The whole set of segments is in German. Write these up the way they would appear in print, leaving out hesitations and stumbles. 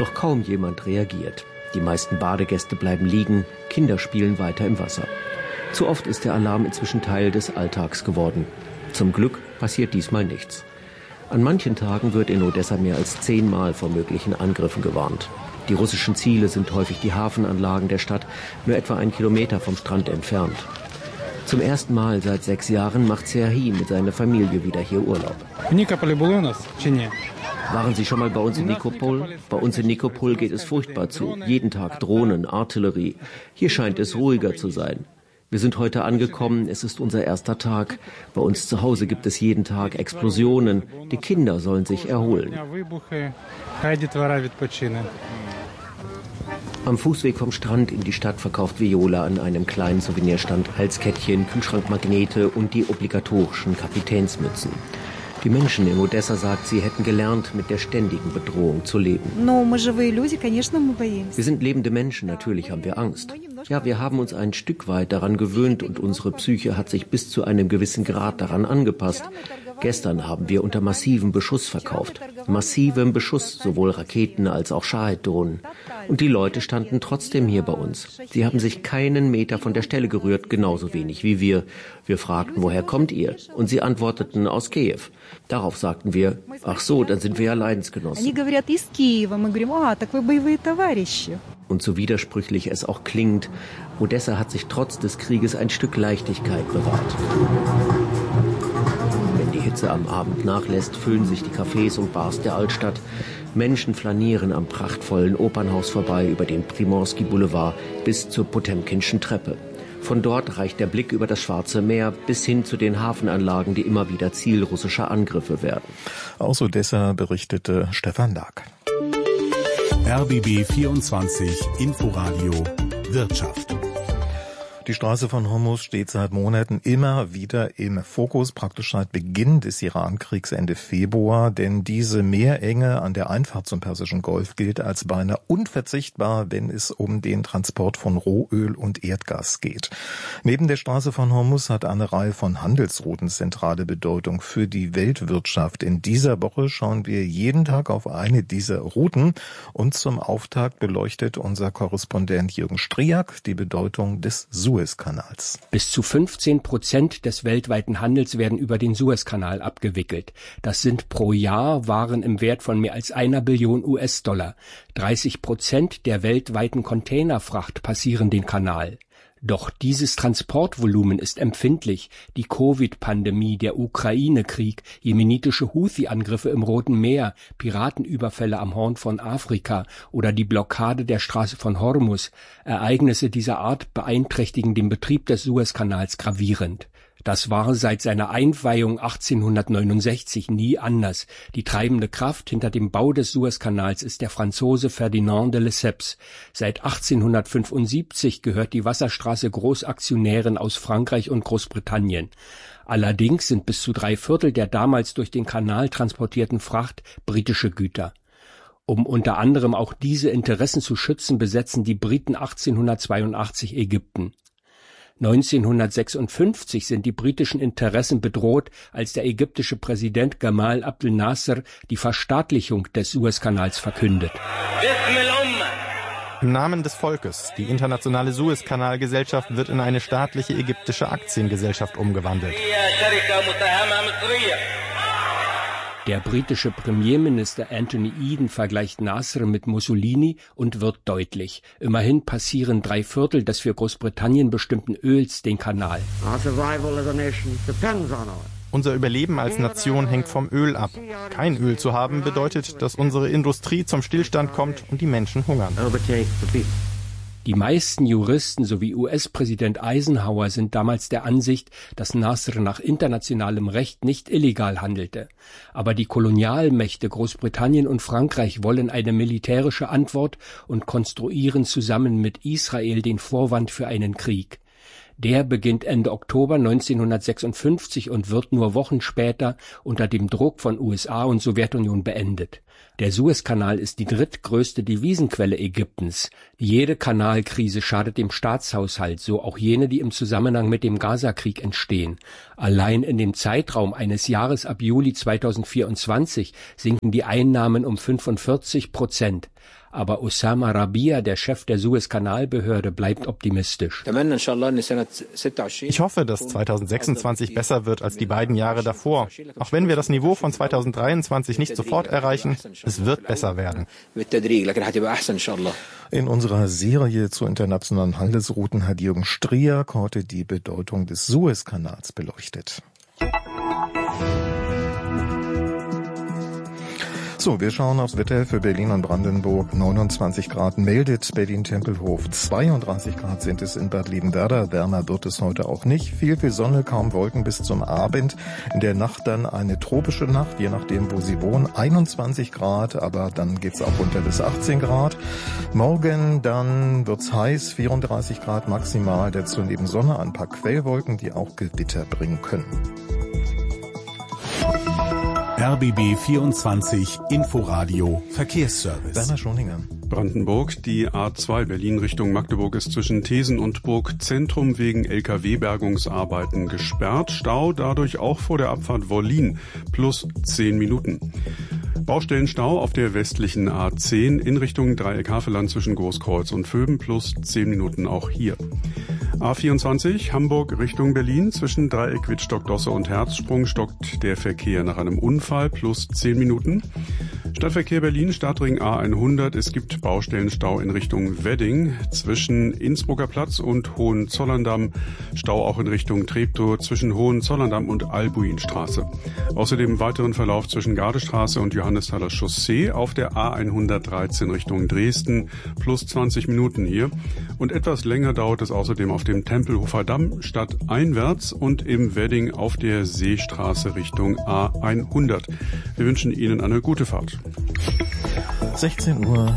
Doch kaum jemand reagiert. Die meisten Badegäste bleiben liegen, Kinder spielen weiter im Wasser. Zu oft ist der Alarm inzwischen Teil des Alltags geworden. Zum Glück passiert diesmal nichts. An manchen Tagen wird in Odessa mehr als 10-mal vor möglichen Angriffen gewarnt. Die russischen Ziele sind häufig die Hafenanlagen der Stadt, nur etwa 1 Kilometer vom Strand entfernt. Zum ersten Mal seit 6 Jahren macht Serhii mit seiner Familie wieder hier Urlaub. Waren Sie schon mal bei uns in Nikopol? Bei uns in Nikopol geht es furchtbar zu. Jeden Tag Drohnen, Artillerie. Hier scheint es ruhiger zu sein. Wir sind heute angekommen, es ist unser erster Tag. Bei uns zu Hause gibt es jeden Tag Explosionen. Die Kinder sollen sich erholen. Am Fußweg vom Strand in die Stadt verkauft Viola an einem kleinen Souvenirstand Halskettchen, Kühlschrankmagnete und die obligatorischen Kapitänsmützen. Die Menschen in Odessa, sagt sie, hätten gelernt, mit der ständigen Bedrohung zu leben. Wir sind lebende Menschen, natürlich haben wir Angst. Ja, wir haben uns ein Stück weit daran gewöhnt und unsere Psyche hat sich bis zu einem gewissen Grad daran angepasst. Gestern haben wir unter massivem Beschuss verkauft. Massivem Beschuss, sowohl Raketen als auch Schahid-Drohnen. Und die Leute standen trotzdem hier bei uns. Sie haben sich keinen Meter von der Stelle gerührt, genauso wenig wie wir. Wir fragten, woher kommt ihr? Und sie antworteten, aus Kiew. Darauf sagten wir, ach so, dann sind wir ja Leidensgenossen. Und so widersprüchlich es auch klingt, Odessa hat sich trotz des Krieges ein Stück Leichtigkeit bewahrt. Wenn die Hitze am Abend nachlässt, füllen sich die Cafés und Bars der Altstadt. Menschen flanieren am prachtvollen Opernhaus vorbei über den Primorsky Boulevard bis zur Potemkinschen Treppe. Von dort reicht der Blick über das Schwarze Meer bis hin zu den Hafenanlagen, die immer wieder Ziel russischer Angriffe werden. Aus Odessa berichtete Stefan Lag. RBB 24 Inforadio Wirtschaft. Die Straße von Hormuz steht seit Monaten immer wieder im Fokus, praktisch seit Beginn des Iran-Kriegs Ende Februar, denn diese Meerenge an der Einfahrt zum Persischen Golf gilt als beinahe unverzichtbar, wenn es um den Transport von Rohöl und Erdgas geht. Neben der Straße von Hormuz hat eine Reihe von Handelsrouten zentrale Bedeutung für die Weltwirtschaft. In dieser Woche schauen wir jeden Tag auf eine dieser Routen und zum Auftakt beleuchtet unser Korrespondent Jürgen Striak die Bedeutung des Suezkanals. Bis zu 15% des weltweiten Handels werden über den Suezkanal abgewickelt. Das sind pro Jahr Waren im Wert von mehr als 1 Billion US-Dollar. 30% der weltweiten Containerfracht passieren den Kanal. Doch dieses Transportvolumen ist empfindlich. Die Covid-Pandemie, der Ukraine-Krieg, jemenitische Houthi-Angriffe im Roten Meer, Piratenüberfälle am Horn von Afrika oder die Blockade der Straße von Hormuz. Ereignisse dieser Art beeinträchtigen den Betrieb des Suezkanals gravierend. Das war seit seiner Einweihung 1869 nie anders. Die treibende Kraft hinter dem Bau des Suezkanals ist der Franzose Ferdinand de Lesseps. Seit 1875 gehört die Wasserstraße Großaktionären aus Frankreich und Großbritannien. Allerdings sind bis zu 3/4 der damals durch den Kanal transportierten Fracht britische Güter. Um unter anderem auch diese Interessen zu schützen, besetzen die Briten 1882 Ägypten. 1956 sind die britischen Interessen bedroht, als der ägyptische Präsident Gamal Abdel Nasser die Verstaatlichung des Suezkanals verkündet. Im Namen des Volkes, die internationale Suezkanalgesellschaft wird in eine staatliche ägyptische Aktiengesellschaft umgewandelt. Der britische Premierminister Anthony Eden vergleicht Nasser mit Mussolini und wird deutlich. Immerhin passieren 3/4 des für Großbritannien bestimmten Öls den Kanal. Unser Überleben als Nation hängt vom Öl ab. Kein Öl zu haben bedeutet, dass unsere Industrie zum Stillstand kommt und die Menschen hungern. Die meisten Juristen sowie US-Präsident Eisenhower sind damals der Ansicht, dass Nasser nach internationalem Recht nicht illegal handelte. Aber die Kolonialmächte Großbritannien und Frankreich wollen eine militärische Antwort und konstruieren zusammen mit Israel den Vorwand für einen Krieg. Der beginnt Ende Oktober 1956 und wird nur Wochen später unter dem Druck von USA und Sowjetunion beendet. Der Suezkanal ist die drittgrößte Devisenquelle Ägyptens. Jede Kanalkrise schadet dem Staatshaushalt, so auch jene, die im Zusammenhang mit dem Gazakrieg entstehen. Allein in dem Zeitraum eines Jahres ab Juli 2024 sinken die Einnahmen um 45%. Aber Osama Rabia, der Chef der Suezkanalbehörde, bleibt optimistisch. Ich hoffe, dass 2026 besser wird als die beiden Jahre davor. Auch wenn wir das Niveau von 2023 nicht sofort erreichen, es wird besser werden. In unserer Serie zu internationalen Handelsrouten hat Jürgen Striak heute die Bedeutung des Suezkanals beleuchtet. So, wir schauen aufs Wetter für Berlin und Brandenburg. 29 Grad meldet Berlin-Tempelhof. 32 Grad sind es in Bad Liebenwerda. Wärmer wird es heute auch nicht. Viel Sonne, kaum Wolken bis zum Abend. In der Nacht dann eine tropische Nacht, je nachdem, wo Sie wohnen. 21 Grad, aber dann geht's auch runter bis 18 Grad. Morgen dann wird's heiß, 34 Grad maximal. Dazu neben Sonne ein paar Quellwolken, die auch Gewitter bringen können. RBB 24 Inforadio Verkehrsservice. Werner Schoninger. Brandenburg, die A2 Berlin Richtung Magdeburg ist zwischen Thesen und Burgzentrum wegen LKW-Bergungsarbeiten gesperrt. Stau dadurch auch vor der Abfahrt Wollin plus 10 Minuten. Baustellenstau auf der westlichen A10 in Richtung Dreieck Havelland zwischen Großkreuz und Vöben plus 10 Minuten auch hier. A24 Hamburg Richtung Berlin zwischen Dreieck Wittstock-Dosse und Herzsprung stockt der Verkehr nach einem Unfall plus 10 Minuten. Stadtverkehr Berlin, Stadtring A100. Es gibt Baustellenstau in Richtung Wedding zwischen Innsbrucker Platz und Hohenzollerndamm. Stau auch in Richtung Treptow zwischen Hohenzollerndamm und Albuinstraße. Außerdem weiteren Verlauf zwischen Gardestraße und Johannesthaler Chaussee auf der A113 Richtung Dresden plus 20 Minuten hier. Und etwas länger dauert es außerdem auf dem Tempelhofer Damm stadteinwärts und im Wedding auf der Seestraße Richtung A100. Wir wünschen Ihnen eine gute Fahrt. 16:40 Uhr.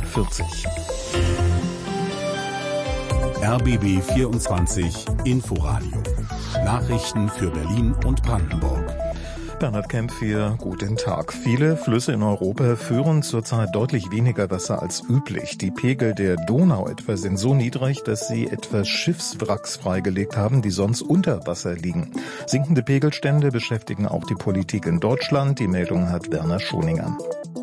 RBB 24 Inforadio. Nachrichten für Berlin und Brandenburg. Bernhard Kempf hier, guten Tag. Viele Flüsse in Europa führen zurzeit deutlich weniger Wasser als üblich. Die Pegel der Donau etwa sind so niedrig, dass sie etwa Schiffswracks freigelegt haben, die sonst unter Wasser liegen. Sinkende Pegelstände beschäftigen auch die Politik in Deutschland. Die Meldung hat Werner Schoninger.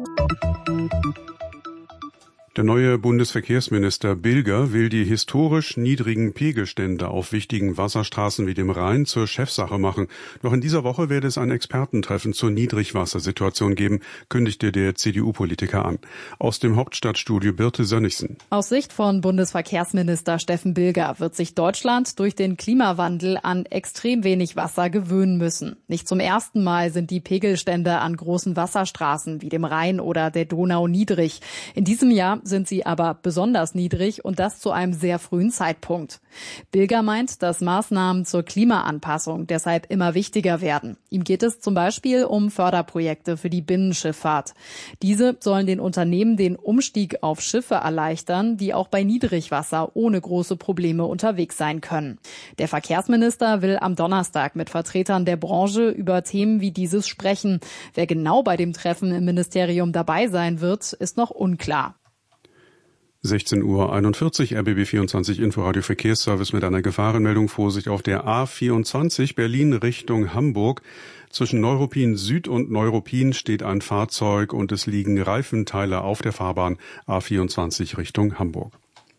Der neue Bundesverkehrsminister Bilger will die historisch niedrigen Pegelstände auf wichtigen Wasserstraßen wie dem Rhein zur Chefsache machen. Noch in dieser Woche werde es ein Expertentreffen zur Niedrigwassersituation geben, kündigte der CDU-Politiker an. Aus dem Hauptstadtstudio Birte Sönnigsen. Aus Sicht von Bundesverkehrsminister Steffen Bilger wird sich Deutschland durch den Klimawandel an extrem wenig Wasser gewöhnen müssen. Nicht zum ersten Mal sind die Pegelstände an großen Wasserstraßen wie dem Rhein oder der Donau niedrig. In diesem Jahr sind sie aber besonders niedrig und das zu einem sehr frühen Zeitpunkt. Bilger meint, dass Maßnahmen zur Klimaanpassung deshalb immer wichtiger werden. Ihm geht es zum Beispiel um Förderprojekte für die Binnenschifffahrt. Diese sollen den Unternehmen den Umstieg auf Schiffe erleichtern, die auch bei Niedrigwasser ohne große Probleme unterwegs sein können. Der Verkehrsminister will am Donnerstag mit Vertretern der Branche über Themen wie dieses sprechen. Wer genau bei dem Treffen im Ministerium dabei sein wird, ist noch unklar. 16:41 Uhr, RBB 24 Inforadio Verkehrsservice mit einer Gefahrenmeldung. Vorsicht auf der A24 Berlin Richtung Hamburg. Zwischen Neuruppin Süd und Neuruppin steht ein Fahrzeug und es liegen Reifenteile auf der Fahrbahn A24 Richtung Hamburg.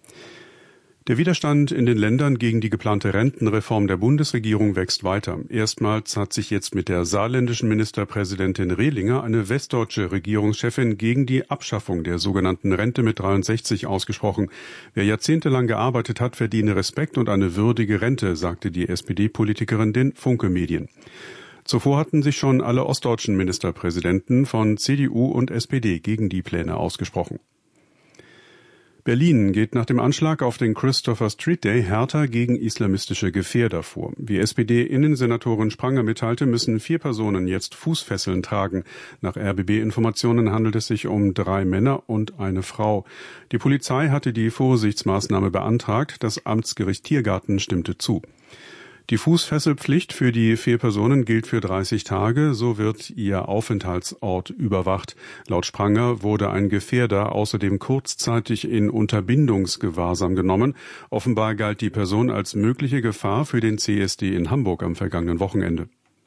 Der Widerstand in den Ländern gegen die geplante Rentenreform der Bundesregierung wächst weiter. Erstmals hat sich jetzt mit der saarländischen Ministerpräsidentin Rehlinger eine westdeutsche Regierungschefin gegen die Abschaffung der sogenannten Rente mit 63 ausgesprochen. Wer jahrzehntelang gearbeitet hat, verdiene Respekt und eine würdige Rente, sagte die SPD-Politikerin den Funke Medien. Zuvor hatten sich schon alle ostdeutschen Ministerpräsidenten von CDU und SPD gegen die Pläne ausgesprochen. Berlin geht nach dem Anschlag auf den Christopher Street Day härter gegen islamistische Gefährder vor. Wie SPD-Innensenatorin Spranger mitteilte, müssen 4 Personen jetzt Fußfesseln tragen. Nach RBB-Informationen handelt es sich um 3 Männer und eine Frau. Die Polizei hatte die Vorsichtsmaßnahme beantragt. Das Amtsgericht Tiergarten stimmte zu. Die Fußfesselpflicht für die 4 Personen gilt für 30 Tage, so wird ihr Aufenthaltsort überwacht. Laut Spranger wurde ein Gefährder außerdem kurzzeitig in Unterbindungsgewahrsam genommen. Offenbar galt die Person als mögliche Gefahr für den CSD in Hamburg am vergangenen Wochenende.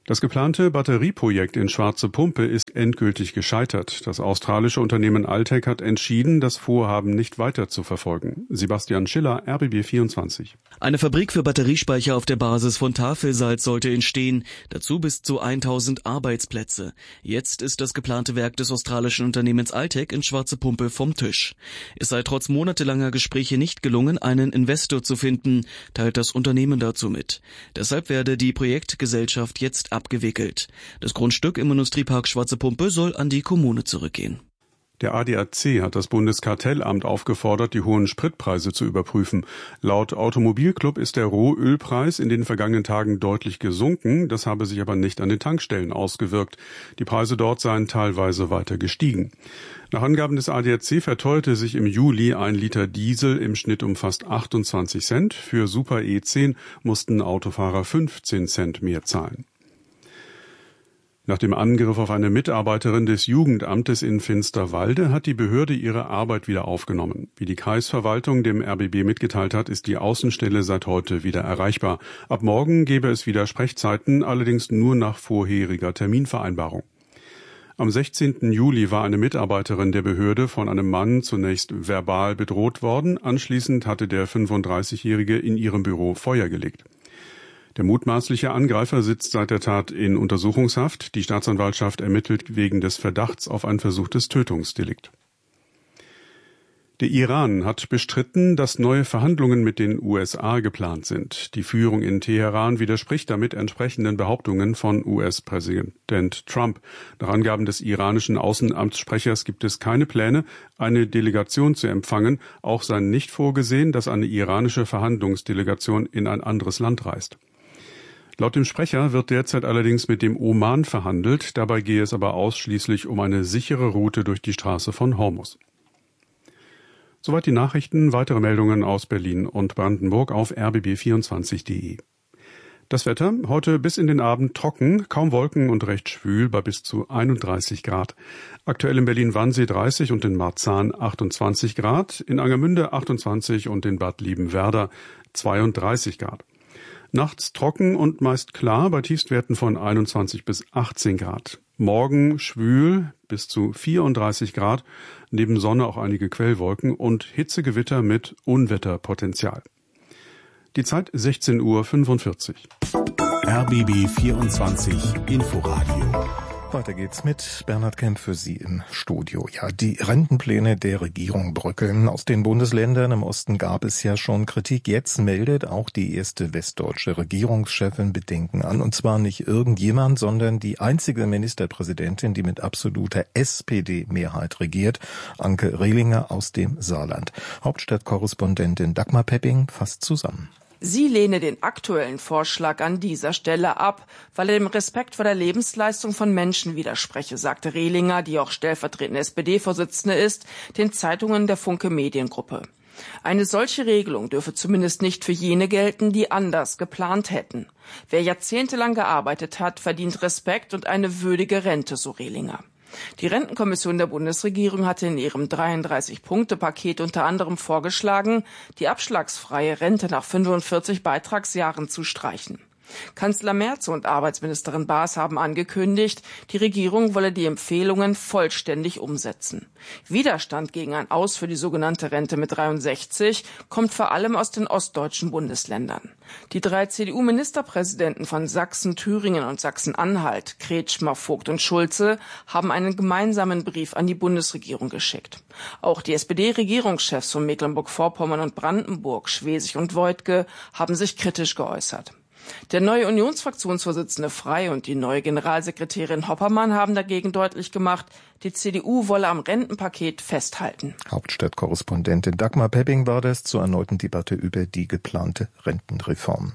Das geplante Batterieprojekt in Schwarze Pumpe ist endgültig gescheitert. Das australische Unternehmen Altec hat entschieden, das Vorhaben nicht weiter zu verfolgen. Sebastian Schiller, RBB 24. Eine Fabrik für Batteriespeicher auf der Basis von Tafelsalz sollte entstehen. Dazu bis zu 1000 Arbeitsplätze. Jetzt ist das geplante Werk des australischen Unternehmens Altec in Schwarze Pumpe vom Tisch. Es sei trotz monatelanger Gespräche nicht gelungen, einen Investor zu finden, teilt das Unternehmen dazu mit. Deshalb werde die Projektgesellschaft jetzt abgewickelt. Das Grundstück im Industriepark Schwarze Pumpe soll an die Kommune zurückgehen. Der ADAC hat das Bundeskartellamt aufgefordert, die hohen Spritpreise zu überprüfen. Laut Automobilclub ist der Rohölpreis in den vergangenen Tagen deutlich gesunken. Das habe sich aber nicht an den Tankstellen ausgewirkt. Die Preise dort seien teilweise weiter gestiegen. Nach Angaben des ADAC verteuerte sich im Juli 1 Liter Diesel im Schnitt um fast 28 Cent. Für Super E10 mussten Autofahrer 15 Cent mehr zahlen. Nach dem Angriff auf eine Mitarbeiterin des Jugendamtes in Finsterwalde hat die Behörde ihre Arbeit wieder aufgenommen. Wie die Kreisverwaltung dem RBB mitgeteilt hat, ist die Außenstelle seit heute wieder erreichbar. Ab morgen gäbe es wieder Sprechzeiten, allerdings nur nach vorheriger Terminvereinbarung. Am 16. Juli war eine Mitarbeiterin der Behörde von einem Mann zunächst verbal bedroht worden. Anschließend hatte der 35-Jährige in ihrem Büro Feuer gelegt. Der mutmaßliche Angreifer sitzt seit der Tat in Untersuchungshaft. Die Staatsanwaltschaft ermittelt wegen des Verdachts auf ein versuchtes Tötungsdelikt. Der Iran hat bestritten, dass neue Verhandlungen mit den USA geplant sind. Die Führung in Teheran widerspricht damit entsprechenden Behauptungen von US-Präsident Trump. Nach Angaben des iranischen Außenamtssprechers gibt es keine Pläne, eine Delegation zu empfangen. Auch sei nicht vorgesehen, dass eine iranische Verhandlungsdelegation in ein anderes Land reist. Laut dem Sprecher wird derzeit allerdings mit dem Oman verhandelt. Dabei gehe es aber ausschließlich um eine sichere Route durch die Straße von Hormuz. Soweit die Nachrichten. Weitere Meldungen aus Berlin und Brandenburg auf rbb24.de. Das Wetter heute bis in den Abend trocken, kaum Wolken und recht schwül bei bis zu 31 Grad. Aktuell in Berlin-Wannsee 30 und in Marzahn 28 Grad, in Angermünde 28 und in Bad Liebenwerda 32 Grad. Nachts trocken und meist klar bei Tiefstwerten von 21 bis 18 Grad. Morgen schwül bis zu 34 Grad, neben Sonne auch einige Quellwolken und Hitzegewitter mit Unwetterpotenzial. Die Zeit 16:45 Uhr. RBB 24 Inforadio. Weiter geht's mit Bernhard Kemp für Sie im Studio. Ja, die Rentenpläne der Regierung bröckeln. Aus den Bundesländern im Osten gab es ja schon Kritik. Jetzt meldet auch die erste westdeutsche Regierungschefin Bedenken an. Und zwar nicht irgendjemand, sondern die einzige Ministerpräsidentin, die mit absoluter SPD-Mehrheit regiert, Anke Rehlinger aus dem Saarland. Hauptstadtkorrespondentin Dagmar Pepping fasst zusammen. Sie lehne den aktuellen Vorschlag an dieser Stelle ab, weil er dem Respekt vor der Lebensleistung von Menschen widerspreche, sagte Rehlinger, die auch stellvertretende SPD-Vorsitzende ist, den Zeitungen der Funke Mediengruppe. Eine solche Regelung dürfe zumindest nicht für jene gelten, die anders geplant hätten. Wer jahrzehntelang gearbeitet hat, verdient Respekt und eine würdige Rente, so Rehlinger. Die Rentenkommission der Bundesregierung hatte in ihrem 33-Punkte-Paket unter anderem vorgeschlagen, die abschlagsfreie Rente nach 45 Beitragsjahren zu streichen. Kanzler Merz und Arbeitsministerin Baas haben angekündigt, die Regierung wolle die Empfehlungen vollständig umsetzen. Widerstand gegen ein Aus für die sogenannte Rente mit 63 kommt vor allem aus den ostdeutschen Bundesländern. Die 3 CDU-Ministerpräsidenten von Sachsen, Thüringen und Sachsen-Anhalt, Kretschmer, Vogt und Schulze, haben einen gemeinsamen Brief an die Bundesregierung geschickt. Auch die SPD-Regierungschefs von Mecklenburg-Vorpommern und Brandenburg, Schwesig und Woidke, haben sich kritisch geäußert. Der neue Unionsfraktionsvorsitzende Frey und die neue Generalsekretärin Hoppermann haben dagegen deutlich gemacht, die CDU wolle am Rentenpaket festhalten. Hauptstadtkorrespondentin Dagmar Pepping war das zur erneuten Debatte über die geplante Rentenreform.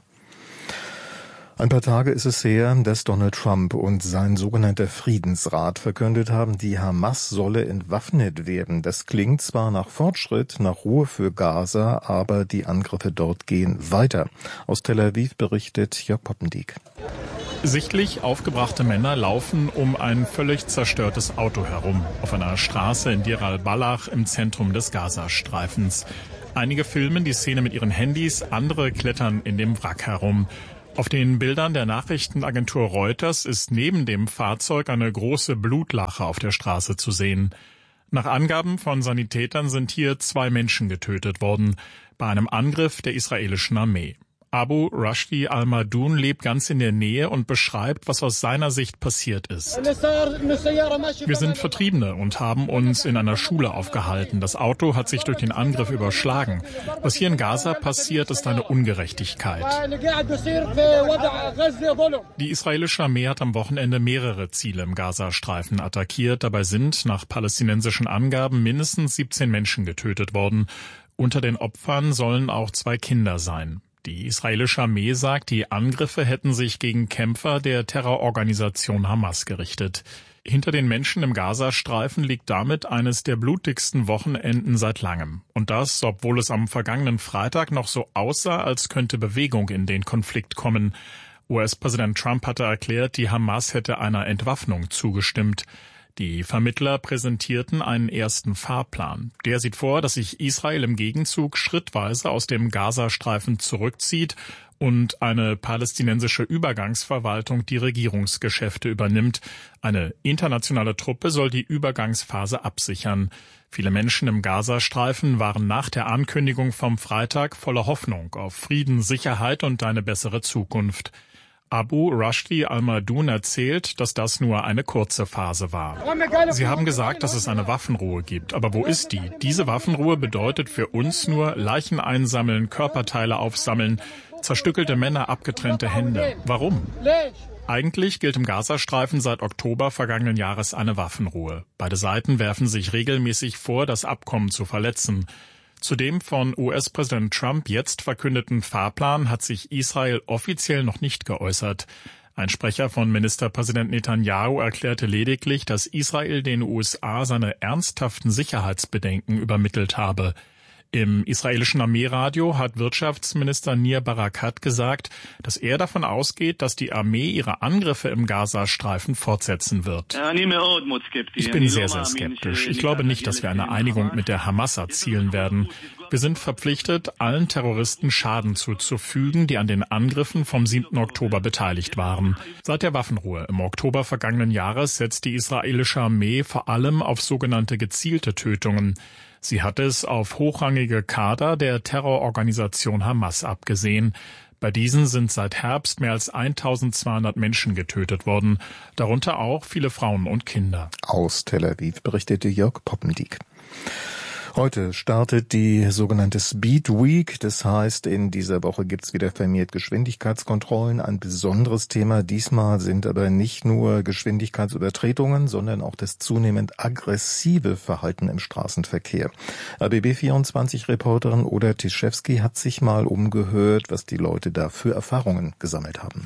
Ein paar Tage ist es her, dass Donald Trump und sein sogenannter Friedensrat verkündet haben, die Hamas solle entwaffnet werden. Das klingt zwar nach Fortschritt, nach Ruhe für Gaza, aber die Angriffe dort gehen weiter. Aus Tel Aviv berichtet Jörg Poppendiek. Sichtlich aufgebrachte Männer laufen um ein völlig zerstörtes Auto herum, auf einer Straße in Deir al-Balach im Zentrum des Gazastreifens. Einige filmen die Szene mit ihren Handys, andere klettern in dem Wrack herum. Auf den Bildern der Nachrichtenagentur Reuters ist neben dem Fahrzeug eine große Blutlache auf der Straße zu sehen. Nach Angaben von Sanitätern sind hier 2 Menschen getötet worden bei einem Angriff der israelischen Armee. Abu Rashdi al-Madoun lebt ganz in der Nähe und beschreibt, was aus seiner Sicht passiert ist. Wir sind Vertriebene und haben uns in einer Schule aufgehalten. Das Auto hat sich durch den Angriff überschlagen. Was hier in Gaza passiert, ist eine Ungerechtigkeit. Die israelische Armee hat am Wochenende mehrere Ziele im Gazastreifen attackiert. Dabei sind nach palästinensischen Angaben mindestens 17 Menschen getötet worden. Unter den Opfern sollen auch 2 Kinder sein. Die israelische Armee sagt, die Angriffe hätten sich gegen Kämpfer der Terrororganisation Hamas gerichtet. Hinter den Menschen im Gazastreifen liegt damit eines der blutigsten Wochenenden seit langem. Und das, obwohl es am vergangenen Freitag noch so aussah, als könnte Bewegung in den Konflikt kommen. US-Präsident Trump hatte erklärt, die Hamas hätte einer Entwaffnung zugestimmt. Die Vermittler präsentierten einen ersten Fahrplan. Der sieht vor, dass sich Israel im Gegenzug schrittweise aus dem Gazastreifen zurückzieht und eine palästinensische Übergangsverwaltung die Regierungsgeschäfte übernimmt. Eine internationale Truppe soll die Übergangsphase absichern. Viele Menschen im Gazastreifen waren nach der Ankündigung vom Freitag voller Hoffnung auf Frieden, Sicherheit und eine bessere Zukunft. Abu Rashdi al-Madoun erzählt, dass das nur eine kurze Phase war. Sie haben gesagt, dass es eine Waffenruhe gibt. Aber wo ist die? Diese Waffenruhe bedeutet für uns nur Leichen einsammeln, Körperteile aufsammeln, zerstückelte Männer, abgetrennte Hände. Warum? Eigentlich gilt im Gazastreifen seit Oktober vergangenen Jahres eine Waffenruhe. Beide Seiten werfen sich regelmäßig vor, das Abkommen zu verletzen. Zu dem von US-Präsident Trump jetzt verkündeten Fahrplan hat sich Israel offiziell noch nicht geäußert. Ein Sprecher von Ministerpräsident Netanyahu erklärte lediglich, dass Israel den USA seine ernsthaften Sicherheitsbedenken übermittelt habe. Im israelischen Armeeradio hat Wirtschaftsminister Nir Barakat gesagt, dass er davon ausgeht, dass die Armee ihre Angriffe im Gazastreifen fortsetzen wird. Ich bin sehr, sehr skeptisch. Ich glaube nicht, dass wir eine Einigung mit der Hamas erzielen werden. Wir sind verpflichtet, allen Terroristen Schaden zuzufügen, die an den Angriffen vom 7. Oktober beteiligt waren. Seit der Waffenruhe im Oktober vergangenen Jahres setzt die israelische Armee vor allem auf sogenannte gezielte Tötungen. Sie hat es auf hochrangige Kader der Terrororganisation Hamas abgesehen. Bei diesen sind seit Herbst mehr als 1200 Menschen getötet worden, darunter auch viele Frauen und Kinder. Aus Tel Aviv berichtete Jörg Poppendiek. Heute startet die sogenannte Speed Week. Das heißt, in dieser Woche gibt's wieder vermehrt Geschwindigkeitskontrollen. Ein besonderes Thema diesmal sind aber nicht nur Geschwindigkeitsübertretungen, sondern auch das zunehmend aggressive Verhalten im Straßenverkehr. RBB24-Reporterin Oda Tischewski hat sich mal umgehört, was die Leute da für Erfahrungen gesammelt haben.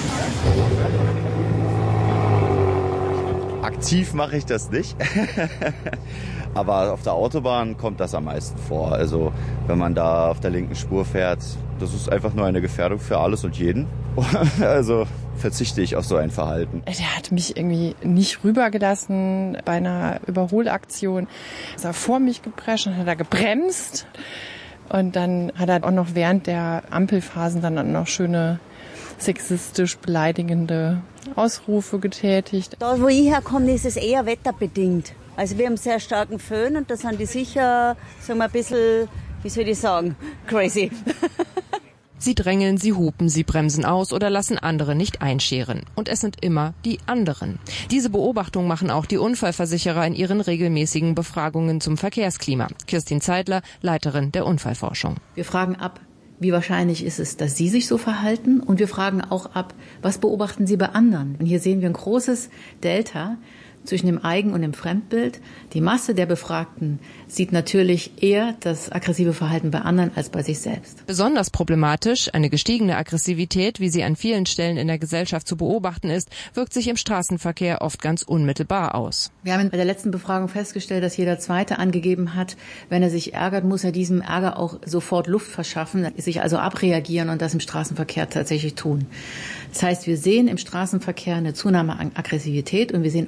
Aktiv mache ich das nicht. Aber auf der Autobahn kommt das am meisten vor. Also wenn man da auf der linken Spur fährt, das ist einfach nur eine Gefährdung für alles und jeden. Also verzichte ich auf so ein Verhalten. Der hat mich irgendwie nicht rübergelassen bei einer Überholaktion. Ist er vor mich geprescht und hat er gebremst. Und dann hat er auch noch während der Ampelphasen dann noch schöne sexistisch beleidigende Ausrufe getätigt. Da, wo ich herkomme, ist es eher wetterbedingt. Also wir haben sehr starken Föhn und da sind die sicher, sagen wir, ein bisschen, wie soll ich sagen, crazy. Sie drängeln, sie hupen, sie bremsen aus oder lassen andere nicht einscheren. Und es sind immer die anderen. Diese Beobachtung machen auch die Unfallversicherer in ihren regelmäßigen Befragungen zum Verkehrsklima. Kirstin Zeidler, Leiterin der Unfallforschung. Wir fragen ab, wie wahrscheinlich ist es, dass Sie sich so verhalten? Und wir fragen auch ab, was beobachten Sie bei anderen? Und hier sehen wir ein großes Delta zwischen dem Eigen- und dem Fremdbild. Die Masse der Befragten sieht natürlich eher das aggressive Verhalten bei anderen als bei sich selbst. Besonders problematisch, eine gestiegene Aggressivität, wie sie an vielen Stellen in der Gesellschaft zu beobachten ist, wirkt sich im Straßenverkehr oft ganz unmittelbar aus. Wir haben bei der letzten Befragung festgestellt, dass jeder Zweite angegeben hat, wenn er sich ärgert, muss er diesem Ärger auch sofort Luft verschaffen, sich also abreagieren und das im Straßenverkehr tatsächlich tun. Das heißt, wir sehen im Straßenverkehr eine Zunahme an Aggressivität und wir sehen auch eine Zunahme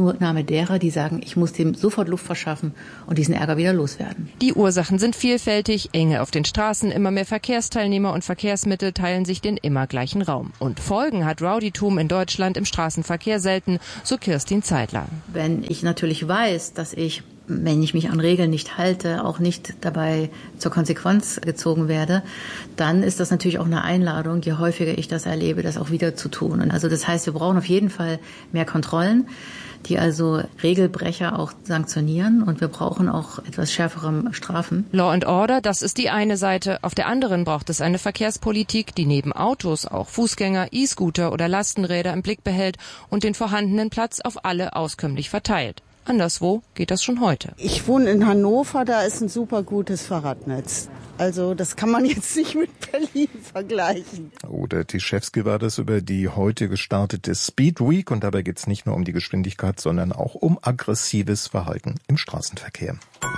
Stellungnahme derer, die sagen, ich muss dem sofort Luft verschaffen und diesen Ärger wieder loswerden. Die Ursachen sind vielfältig, Enge auf den Straßen, immer mehr Verkehrsteilnehmer und Verkehrsmittel teilen sich den immer gleichen Raum. Und Folgen hat Rowdytum in Deutschland im Straßenverkehr selten, so Kirstin Zeidler. Wenn ich natürlich weiß, dass ich, wenn ich mich an Regeln nicht halte, auch nicht dabei zur Konsequenz gezogen werde, dann ist das natürlich auch eine Einladung, je häufiger ich das erlebe, das auch wieder zu tun. Und also das heißt, wir brauchen auf jeden Fall mehr Kontrollen, die also Regelbrecher auch sanktionieren, und wir brauchen auch etwas schärfere Strafen. Law and Order, das ist die eine Seite. Auf der anderen braucht es eine Verkehrspolitik, die neben Autos auch Fußgänger, E-Scooter oder Lastenräder im Blick behält und den vorhandenen Platz auf alle auskömmlich verteilt. Anderswo geht das schon heute. Ich wohne in Hannover, da ist ein super gutes Fahrradnetz. Also das kann man jetzt nicht mit Berlin vergleichen. Oder Tischewski war das über die heute gestartete Speed Week. Und dabei geht es nicht nur um die Geschwindigkeit, sondern auch um aggressives Verhalten im Straßenverkehr.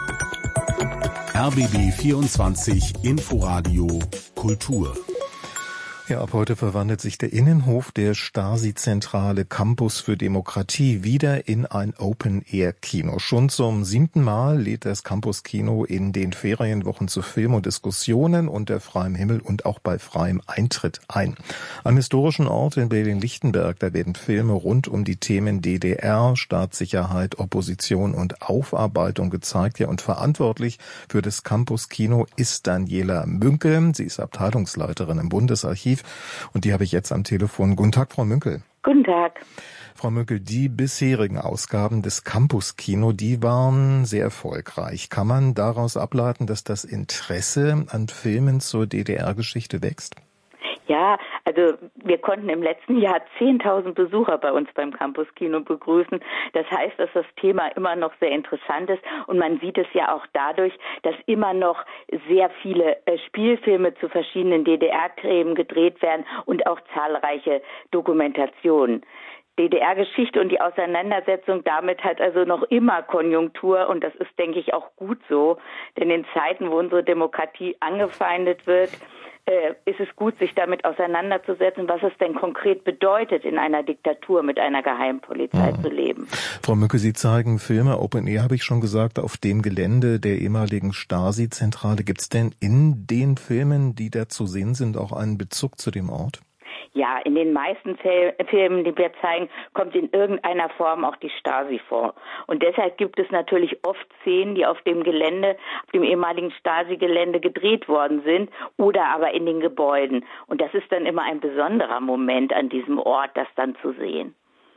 RBB 24 Inforadio Kultur. Ja, ab heute verwandelt sich der Innenhof der Stasi-Zentrale Campus für Demokratie wieder in ein Open-Air-Kino. Schon zum 7. Mal lädt das Campus-Kino in den Ferienwochen zu Film und Diskussionen unter freiem Himmel und auch bei freiem Eintritt ein. Am historischen Ort in Berlin-Lichtenberg, da werden Filme rund um die Themen DDR, Staatssicherheit, Opposition und Aufarbeitung gezeigt. Ja, und verantwortlich für das Campus-Kino ist Daniela Münkel. Sie ist Abteilungsleiterin im Bundesarchiv. Und die habe ich jetzt am Telefon. Guten Tag, Frau Münkel. Guten Tag. Frau Münkel, die bisherigen Ausgaben des Campus-Kino, die waren sehr erfolgreich. Kann man daraus ableiten, dass das Interesse an Filmen zur DDR-Geschichte wächst? Ja, also wir konnten im letzten Jahr 10.000 Besucher bei uns beim Campus-Kino begrüßen. Das heißt, dass das Thema immer noch sehr interessant ist, und man sieht es ja auch dadurch, dass immer noch sehr viele Spielfilme zu verschiedenen DDR-Themen gedreht werden und auch zahlreiche Dokumentationen. DDR-Geschichte und die Auseinandersetzung damit hat also noch immer Konjunktur, und das ist, denke ich, auch gut so, denn in Zeiten, wo unsere Demokratie angefeindet wird, ist es gut, sich damit auseinanderzusetzen, was es denn konkret bedeutet, in einer Diktatur mit einer Geheimpolizei zu leben. Frau Mücke, Sie zeigen Filme, Open Air habe ich schon gesagt, auf dem Gelände der ehemaligen Stasi-Zentrale. Gibt es denn in den Filmen, die da zu sehen sind, auch einen Bezug zu dem Ort? Ja, in den meisten Filmen, die wir zeigen, kommt in irgendeiner Form auch die Stasi vor. Und deshalb gibt es natürlich oft Szenen, die auf dem Gelände, auf dem ehemaligen Stasi-Gelände gedreht worden sind oder aber in den Gebäuden. Und das ist dann immer ein besonderer Moment an diesem Ort, das dann zu sehen.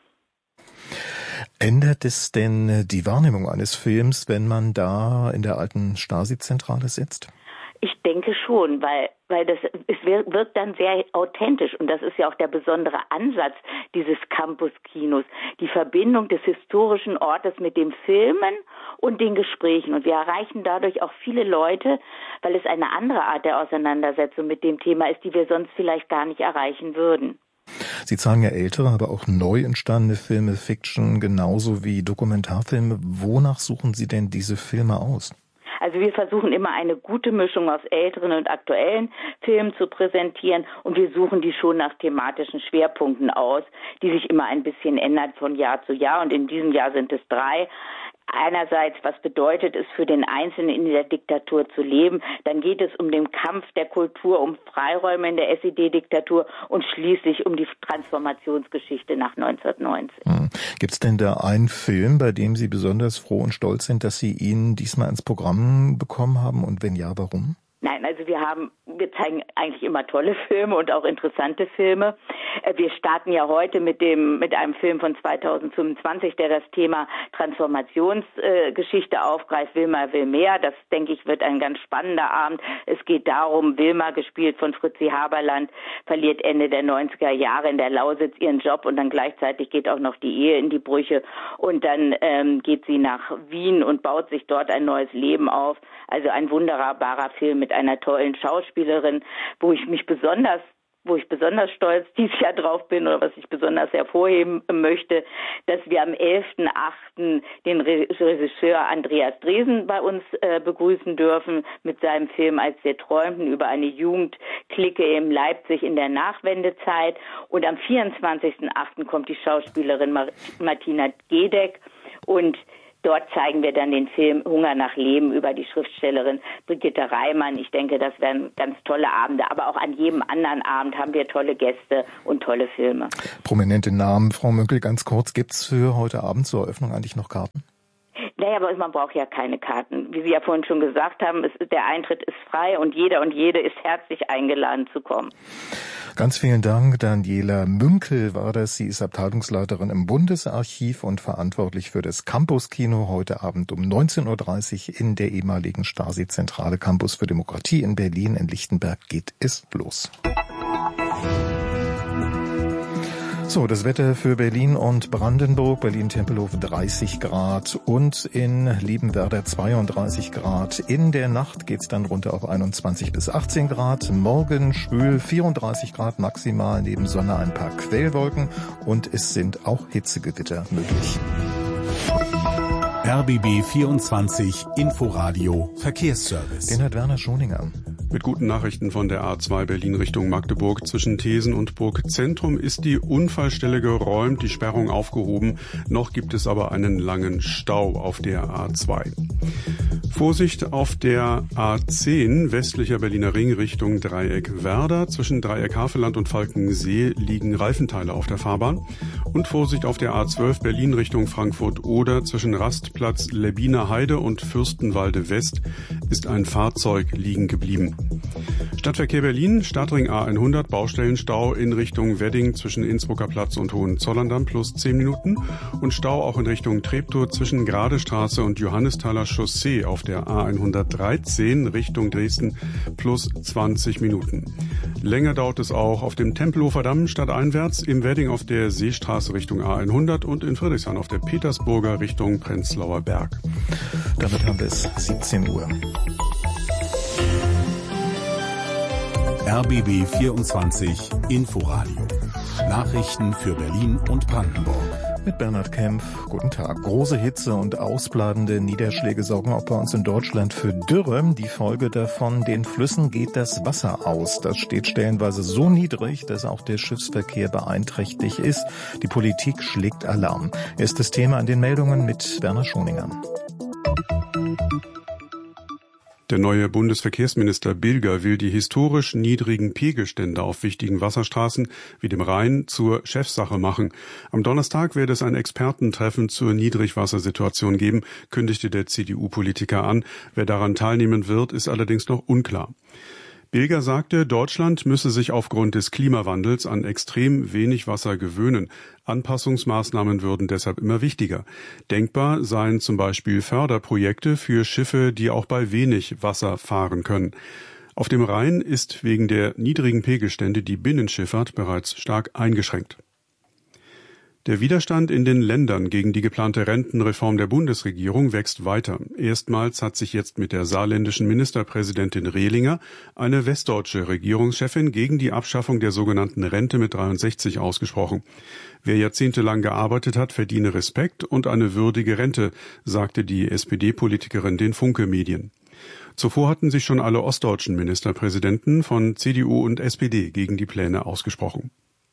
Ändert es denn die Wahrnehmung eines Films, wenn man da in der alten Stasi-Zentrale sitzt? Ich denke schon, weil es wirkt dann sehr authentisch, und das ist ja auch der besondere Ansatz dieses Campus-Kinos, die Verbindung des historischen Ortes mit dem Filmen und den Gesprächen. Und wir erreichen dadurch auch viele Leute, weil es eine andere Art der Auseinandersetzung mit dem Thema ist, die wir sonst vielleicht gar nicht erreichen würden. Sie zeigen ja ältere, aber auch neu entstandene Filme, Fiction, genauso wie Dokumentarfilme. Wonach suchen Sie denn diese Filme aus? Also wir versuchen immer eine gute Mischung aus älteren und aktuellen Filmen zu präsentieren, und wir suchen die schon nach thematischen Schwerpunkten aus, die sich immer ein bisschen ändern von Jahr zu Jahr, und in diesem Jahr sind es 3. Einerseits, was bedeutet es für den Einzelnen, in der Diktatur zu leben? Dann geht es um den Kampf der Kultur, um Freiräume in der SED-Diktatur und schließlich um die Transformationsgeschichte nach 1990. Gibt es denn da einen Film, bei dem Sie besonders froh und stolz sind, dass Sie ihn diesmal ins Programm bekommen haben? Und wenn ja, warum? Nein, also wir zeigen eigentlich immer tolle Filme und auch interessante Filme. Wir starten ja heute mit einem Film von 2025, der das Thema Transformationsgeschichte aufgreift. Wilma will mehr. Das, denke ich, wird ein ganz spannender Abend. Es geht darum, Wilma, gespielt von Fritzi Haberland, verliert Ende der 90er Jahre in der Lausitz ihren Job, und dann gleichzeitig geht auch noch die Ehe in die Brüche, und dann geht sie nach Wien und baut sich dort ein neues Leben auf. Also ein wunderbarer Film mit einer tollen Schauspielerin, wo ich mich besonders wo ich besonders stolz dieses Jahr drauf bin oder was ich besonders hervorheben möchte, dass wir am 11.8. den Regisseur Andreas Dresen bei uns begrüßen dürfen mit seinem Film Als wir träumten über eine Jugendclique in Leipzig in der Nachwendezeit. Und am 24.8. kommt die Schauspielerin Martina Gedeck und dort zeigen wir dann den Film Hunger nach Leben über die Schriftstellerin Brigitte Reimann. Ich denke, das werden ganz tolle Abende. Aber auch an jedem anderen Abend haben wir tolle Gäste und tolle Filme. Prominente Namen. Frau Münkel, ganz kurz, gibt's für heute Abend zur Eröffnung eigentlich noch Karten? Naja, aber man braucht ja keine Karten. Wie Sie ja vorhin schon gesagt haben, der Eintritt ist frei und jeder und jede ist herzlich eingeladen zu kommen. Ganz vielen Dank. Daniela Münkel war das. Sie ist Abteilungsleiterin im Bundesarchiv und verantwortlich für das Campus-Kino. Heute Abend um 19.30 Uhr in der ehemaligen Stasi-Zentrale Campus für Demokratie in Berlin. In Lichtenberg geht es los. So, das Wetter für Berlin und Brandenburg. Berlin-Tempelhof 30 Grad und in Liebenwerda 32 Grad. In der Nacht geht's dann runter auf 21 bis 18 Grad. Morgen schwül 34 Grad maximal, neben Sonne ein paar Quellwolken und es sind auch Hitzegewitter möglich. RBB 24 Inforadio Verkehrsservice. Den hat Werner Schoninger. Mit guten Nachrichten von der A2 Berlin Richtung Magdeburg. Zwischen Thesen und Burgzentrum ist die Unfallstelle geräumt, die Sperrung aufgehoben. Noch gibt es aber einen langen Stau auf der A2. Vorsicht auf der A10 westlicher Berliner Ring Richtung Dreieck Werder. Zwischen Dreieck Havelland und Falkensee liegen Reifenteile auf der Fahrbahn. Und Vorsicht auf der A12 Berlin Richtung Frankfurt-Oder. Zwischen Rastplatz Lebbiner Heide und Fürstenwalde West ist ein Fahrzeug liegen geblieben. Stadtverkehr Berlin, Stadtring A100, Baustellenstau in Richtung Wedding zwischen Innsbrucker Platz und Hohenzollern plus 10 Minuten und Stau auch in Richtung Treptow zwischen Gradestraße und Johannesthaler Chaussee auf der A113 Richtung Dresden plus 20 Minuten. Länger dauert es auch auf dem Tempelhofer Damm stadteinwärts, im Wedding auf der Seestraße Richtung A100 und in Friedrichshain auf der Petersburger Richtung Prenzlauer Berg. Damit haben wir es 17 Uhr. RBB 24 Inforadio. Nachrichten für Berlin und Brandenburg. Mit Bernhard Kempf. Guten Tag. Große Hitze und ausbleibende Niederschläge sorgen auch bei uns in Deutschland für Dürre. Die Folge davon, den Flüssen geht das Wasser aus. Das steht stellenweise so niedrig, dass auch der Schiffsverkehr beeinträchtigt ist. Die Politik schlägt Alarm. Erstes Thema an den Meldungen mit Werner Schoninger. Der neue Bundesverkehrsminister Bilger will die historisch niedrigen Pegelstände auf wichtigen Wasserstraßen wie dem Rhein zur Chefsache machen. Am Donnerstag werde es ein Expertentreffen zur Niedrigwassersituation geben, kündigte der CDU-Politiker an. Wer daran teilnehmen wird, ist allerdings noch unklar. Bilger sagte, Deutschland müsse sich aufgrund des Klimawandels an extrem wenig Wasser gewöhnen. Anpassungsmaßnahmen würden deshalb immer wichtiger. Denkbar seien zum Beispiel Förderprojekte für Schiffe, die auch bei wenig Wasser fahren können. Auf dem Rhein ist wegen der niedrigen Pegelstände die Binnenschifffahrt bereits stark eingeschränkt. Der Widerstand in den Ländern gegen die geplante Rentenreform der Bundesregierung wächst weiter. Erstmals hat sich jetzt mit der saarländischen Ministerpräsidentin Rehlinger eine westdeutsche Regierungschefin gegen die Abschaffung der sogenannten Rente mit 63 ausgesprochen. Wer jahrzehntelang gearbeitet hat, verdiene Respekt und eine würdige Rente, sagte die SPD-Politikerin den Funke-Medien. Zuvor hatten sich schon alle ostdeutschen Ministerpräsidenten von CDU und SPD gegen die Pläne ausgesprochen.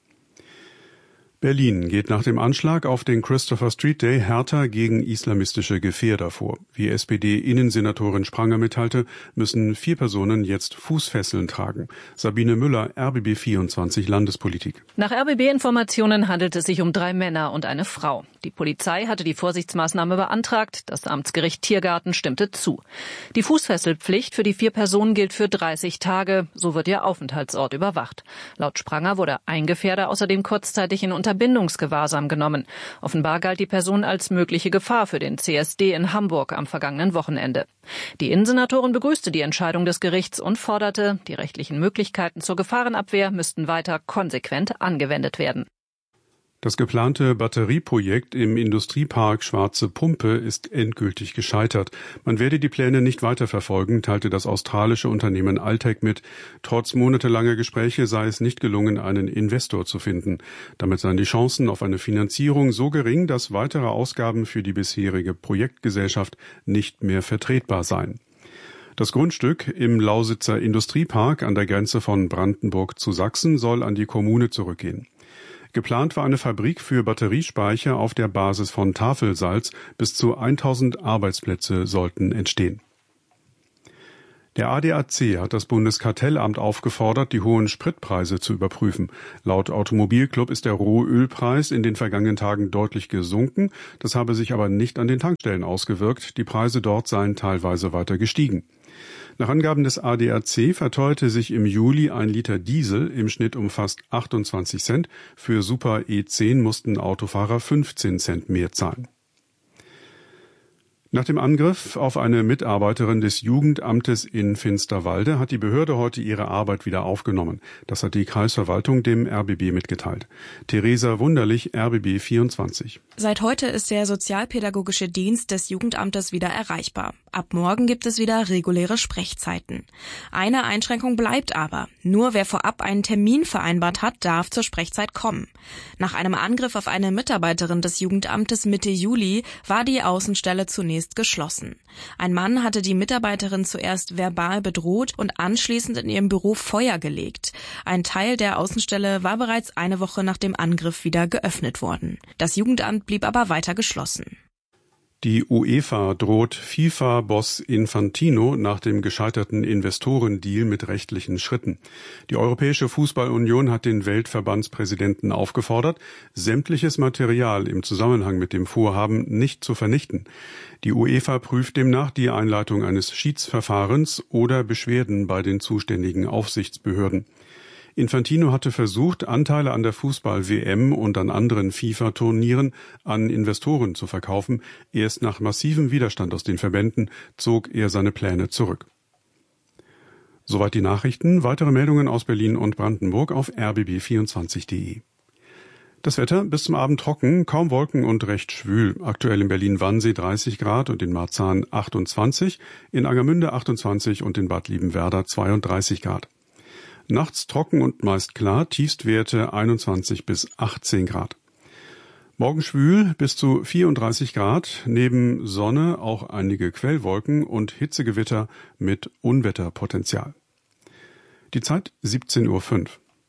Berlin geht nach dem Anschlag auf den Christopher Street Day härter gegen islamistische Gefährder vor. Wie SPD-Innensenatorin Spranger mitteilte, müssen 4 Personen jetzt Fußfesseln tragen. Sabine Müller, RBB 24 Landespolitik. Nach RBB-Informationen handelt es sich um 3 Männer und eine Frau. Die Polizei hatte die Vorsichtsmaßnahme beantragt. Das Amtsgericht Tiergarten stimmte zu. Die Fußfesselpflicht für die 4 Personen gilt für 30 Tage. So wird ihr Aufenthaltsort überwacht. Laut Spranger wurde ein Gefährder außerdem kurzzeitig in Unterbindungsgewahrsam genommen. Offenbar galt die Person als mögliche Gefahr für den CSD in Hamburg am vergangenen Wochenende. Die Innensenatorin begrüßte die Entscheidung des Gerichts und forderte, die rechtlichen Möglichkeiten zur Gefahrenabwehr müssten weiter konsequent angewendet werden. Das geplante Batterieprojekt im Industriepark Schwarze Pumpe ist endgültig gescheitert. Man werde die Pläne nicht weiterverfolgen, teilte das australische Unternehmen Altec mit. Trotz monatelanger Gespräche sei es nicht gelungen, einen Investor zu finden. Damit seien die Chancen auf eine Finanzierung so gering, dass weitere Ausgaben für die bisherige Projektgesellschaft nicht mehr vertretbar seien. Das Grundstück im Lausitzer Industriepark an der Grenze von Brandenburg zu Sachsen soll an die Kommune zurückgehen. Geplant war eine Fabrik für Batteriespeicher auf der Basis von Tafelsalz. Bis zu 1000 Arbeitsplätze sollten entstehen. Der ADAC hat das Bundeskartellamt aufgefordert, die hohen Spritpreise zu überprüfen. Laut Automobilclub ist der Rohölpreis in den vergangenen Tagen deutlich gesunken. Das habe sich aber nicht an den Tankstellen ausgewirkt. Die Preise dort seien teilweise weiter gestiegen. Nach Angaben des ADAC verteuerte sich im Juli ein Liter Diesel im Schnitt um fast 28 Cent. Für Super E10 mussten Autofahrer 15 Cent mehr zahlen. Nach dem Angriff auf eine Mitarbeiterin des Jugendamtes in Finsterwalde hat die Behörde heute ihre Arbeit wieder aufgenommen. Das hat die Kreisverwaltung dem RBB mitgeteilt. Theresa Wunderlich, RBB 24. Seit heute ist der sozialpädagogische Dienst des Jugendamtes wieder erreichbar. Ab morgen gibt es wieder reguläre Sprechzeiten. Eine Einschränkung bleibt aber. Nur wer vorab einen Termin vereinbart hat, darf zur Sprechzeit kommen. Nach einem Angriff auf eine Mitarbeiterin des Jugendamtes Mitte Juli war die Außenstelle zunächst geschlossen. Ein Mann hatte die Mitarbeiterin zuerst verbal bedroht und anschließend in ihrem Büro Feuer gelegt. Ein Teil der Außenstelle war bereits eine Woche nach dem Angriff wieder geöffnet worden. Das Jugendamt blieb aber weiter geschlossen. Die UEFA droht FIFA-Boss Infantino nach dem gescheiterten Investorendeal mit rechtlichen Schritten. Die Europäische Fußballunion hat den Weltverbandspräsidenten aufgefordert, sämtliches Material im Zusammenhang mit dem Vorhaben nicht zu vernichten. Die UEFA prüft demnach die Einleitung eines Schiedsverfahrens oder Beschwerden bei den zuständigen Aufsichtsbehörden. Infantino hatte versucht, Anteile an der Fußball-WM und an anderen FIFA-Turnieren an Investoren zu verkaufen. Erst nach massivem Widerstand aus den Verbänden zog er seine Pläne zurück. Soweit die Nachrichten. Weitere Meldungen aus Berlin und Brandenburg auf rbb24.de. Das Wetter bis zum Abend trocken, kaum Wolken und recht schwül. Aktuell in Berlin-Wannsee 30 Grad und in Marzahn 28, in Angermünde 28 und in Bad Liebenwerda 32 Grad. Nachts trocken und meist klar, Tiefstwerte 21 bis 18 Grad. Morgen schwül bis zu 34 Grad, neben Sonne auch einige Quellwolken und Hitzegewitter mit Unwetterpotenzial. Die Zeit 17:05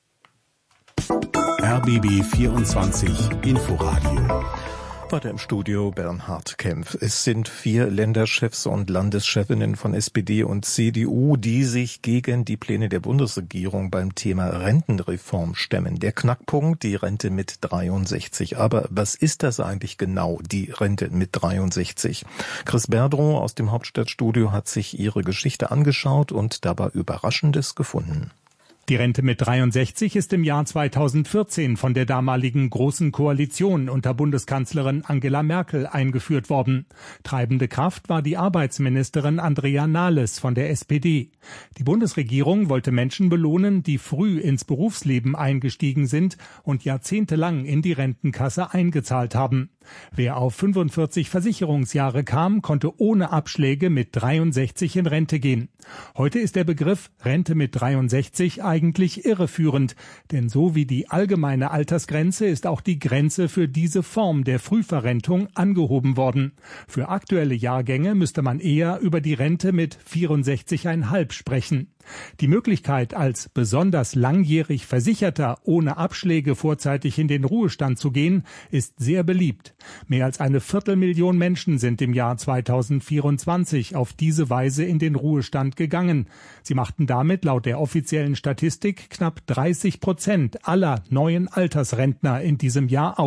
Uhr. RBB 24 Inforadio. Weiter im Studio Bernhard Kempf. Es sind 4 Länderchefs und Landeschefinnen von SPD und CDU, die sich gegen die Pläne der Bundesregierung beim Thema Rentenreform stemmen. Der Knackpunkt, die Rente mit 63. Aber was ist das eigentlich genau, die Rente mit 63? Chris Berdrow aus dem Hauptstadtstudio hat sich ihre Geschichte angeschaut und dabei Überraschendes gefunden. Die Rente mit 63 ist im Jahr 2014 von der damaligen Großen Koalition unter Bundeskanzlerin Angela Merkel eingeführt worden. Treibende Kraft war die Arbeitsministerin Andrea Nahles von der SPD. Die Bundesregierung wollte Menschen belohnen, die früh ins Berufsleben eingestiegen sind und jahrzehntelang in die Rentenkasse eingezahlt haben. Wer auf 45 Versicherungsjahre kam, konnte ohne Abschläge mit 63 in Rente gehen. Heute ist der Begriff Rente mit 63 eigentlich irreführend, denn so wie die allgemeine Altersgrenze ist auch die Grenze für diese Form der Frühverrentung angehoben worden. Für aktuelle Jahrgänge müsste man eher über die Rente mit 64,5 sprechen. Die Möglichkeit, als besonders langjährig Versicherter ohne Abschläge vorzeitig in den Ruhestand zu gehen, ist sehr beliebt. Mehr als 250.000 Menschen sind im Jahr 2024 auf diese Weise in den Ruhestand gegangen. Sie machten damit laut der offiziellen Statistik knapp 30% aller neuen Altersrentner in diesem Jahr aus.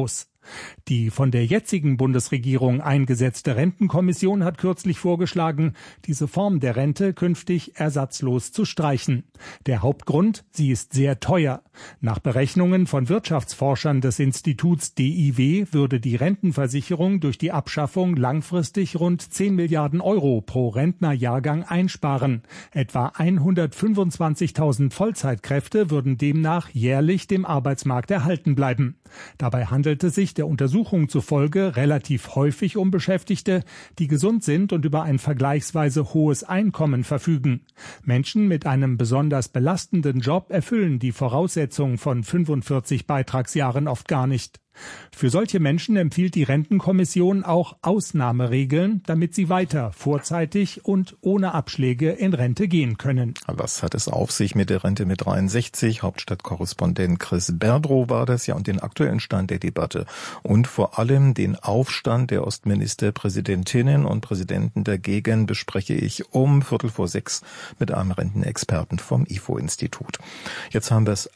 Die von der jetzigen Bundesregierung eingesetzte Rentenkommission hat kürzlich vorgeschlagen, diese Form der Rente künftig ersatzlos zu streichen. Der Hauptgrund: sie ist sehr teuer. Nach Berechnungen von Wirtschaftsforschern des Instituts DIW würde die Rentenversicherung durch die Abschaffung langfristig rund 10 Milliarden Euro pro Rentnerjahrgang einsparen. Etwa 125.000 Vollzeitkräfte würden demnach jährlich dem Arbeitsmarkt erhalten bleiben. Dabei handelt es sich der Untersuchung zufolge relativ häufig um Beschäftigte, die gesund sind und über ein vergleichsweise hohes Einkommen verfügen. Menschen mit einem besonders belastenden Job erfüllen die Voraussetzungen von 45 Beitragsjahren oft gar nicht. Für solche Menschen empfiehlt die Rentenkommission auch Ausnahmeregeln, damit sie weiter vorzeitig und ohne Abschläge in Rente gehen können. Was hat es auf sich mit der Rente mit 63? Hauptstadtkorrespondent Chris Berdrow war das ja, und den aktuellen Stand der Debatte und vor allem den Aufstand der Ostministerpräsidentinnen und Präsidenten dagegen bespreche ich um 5:45 mit einem Rentenexperten vom IFO-Institut. Jetzt haben wir es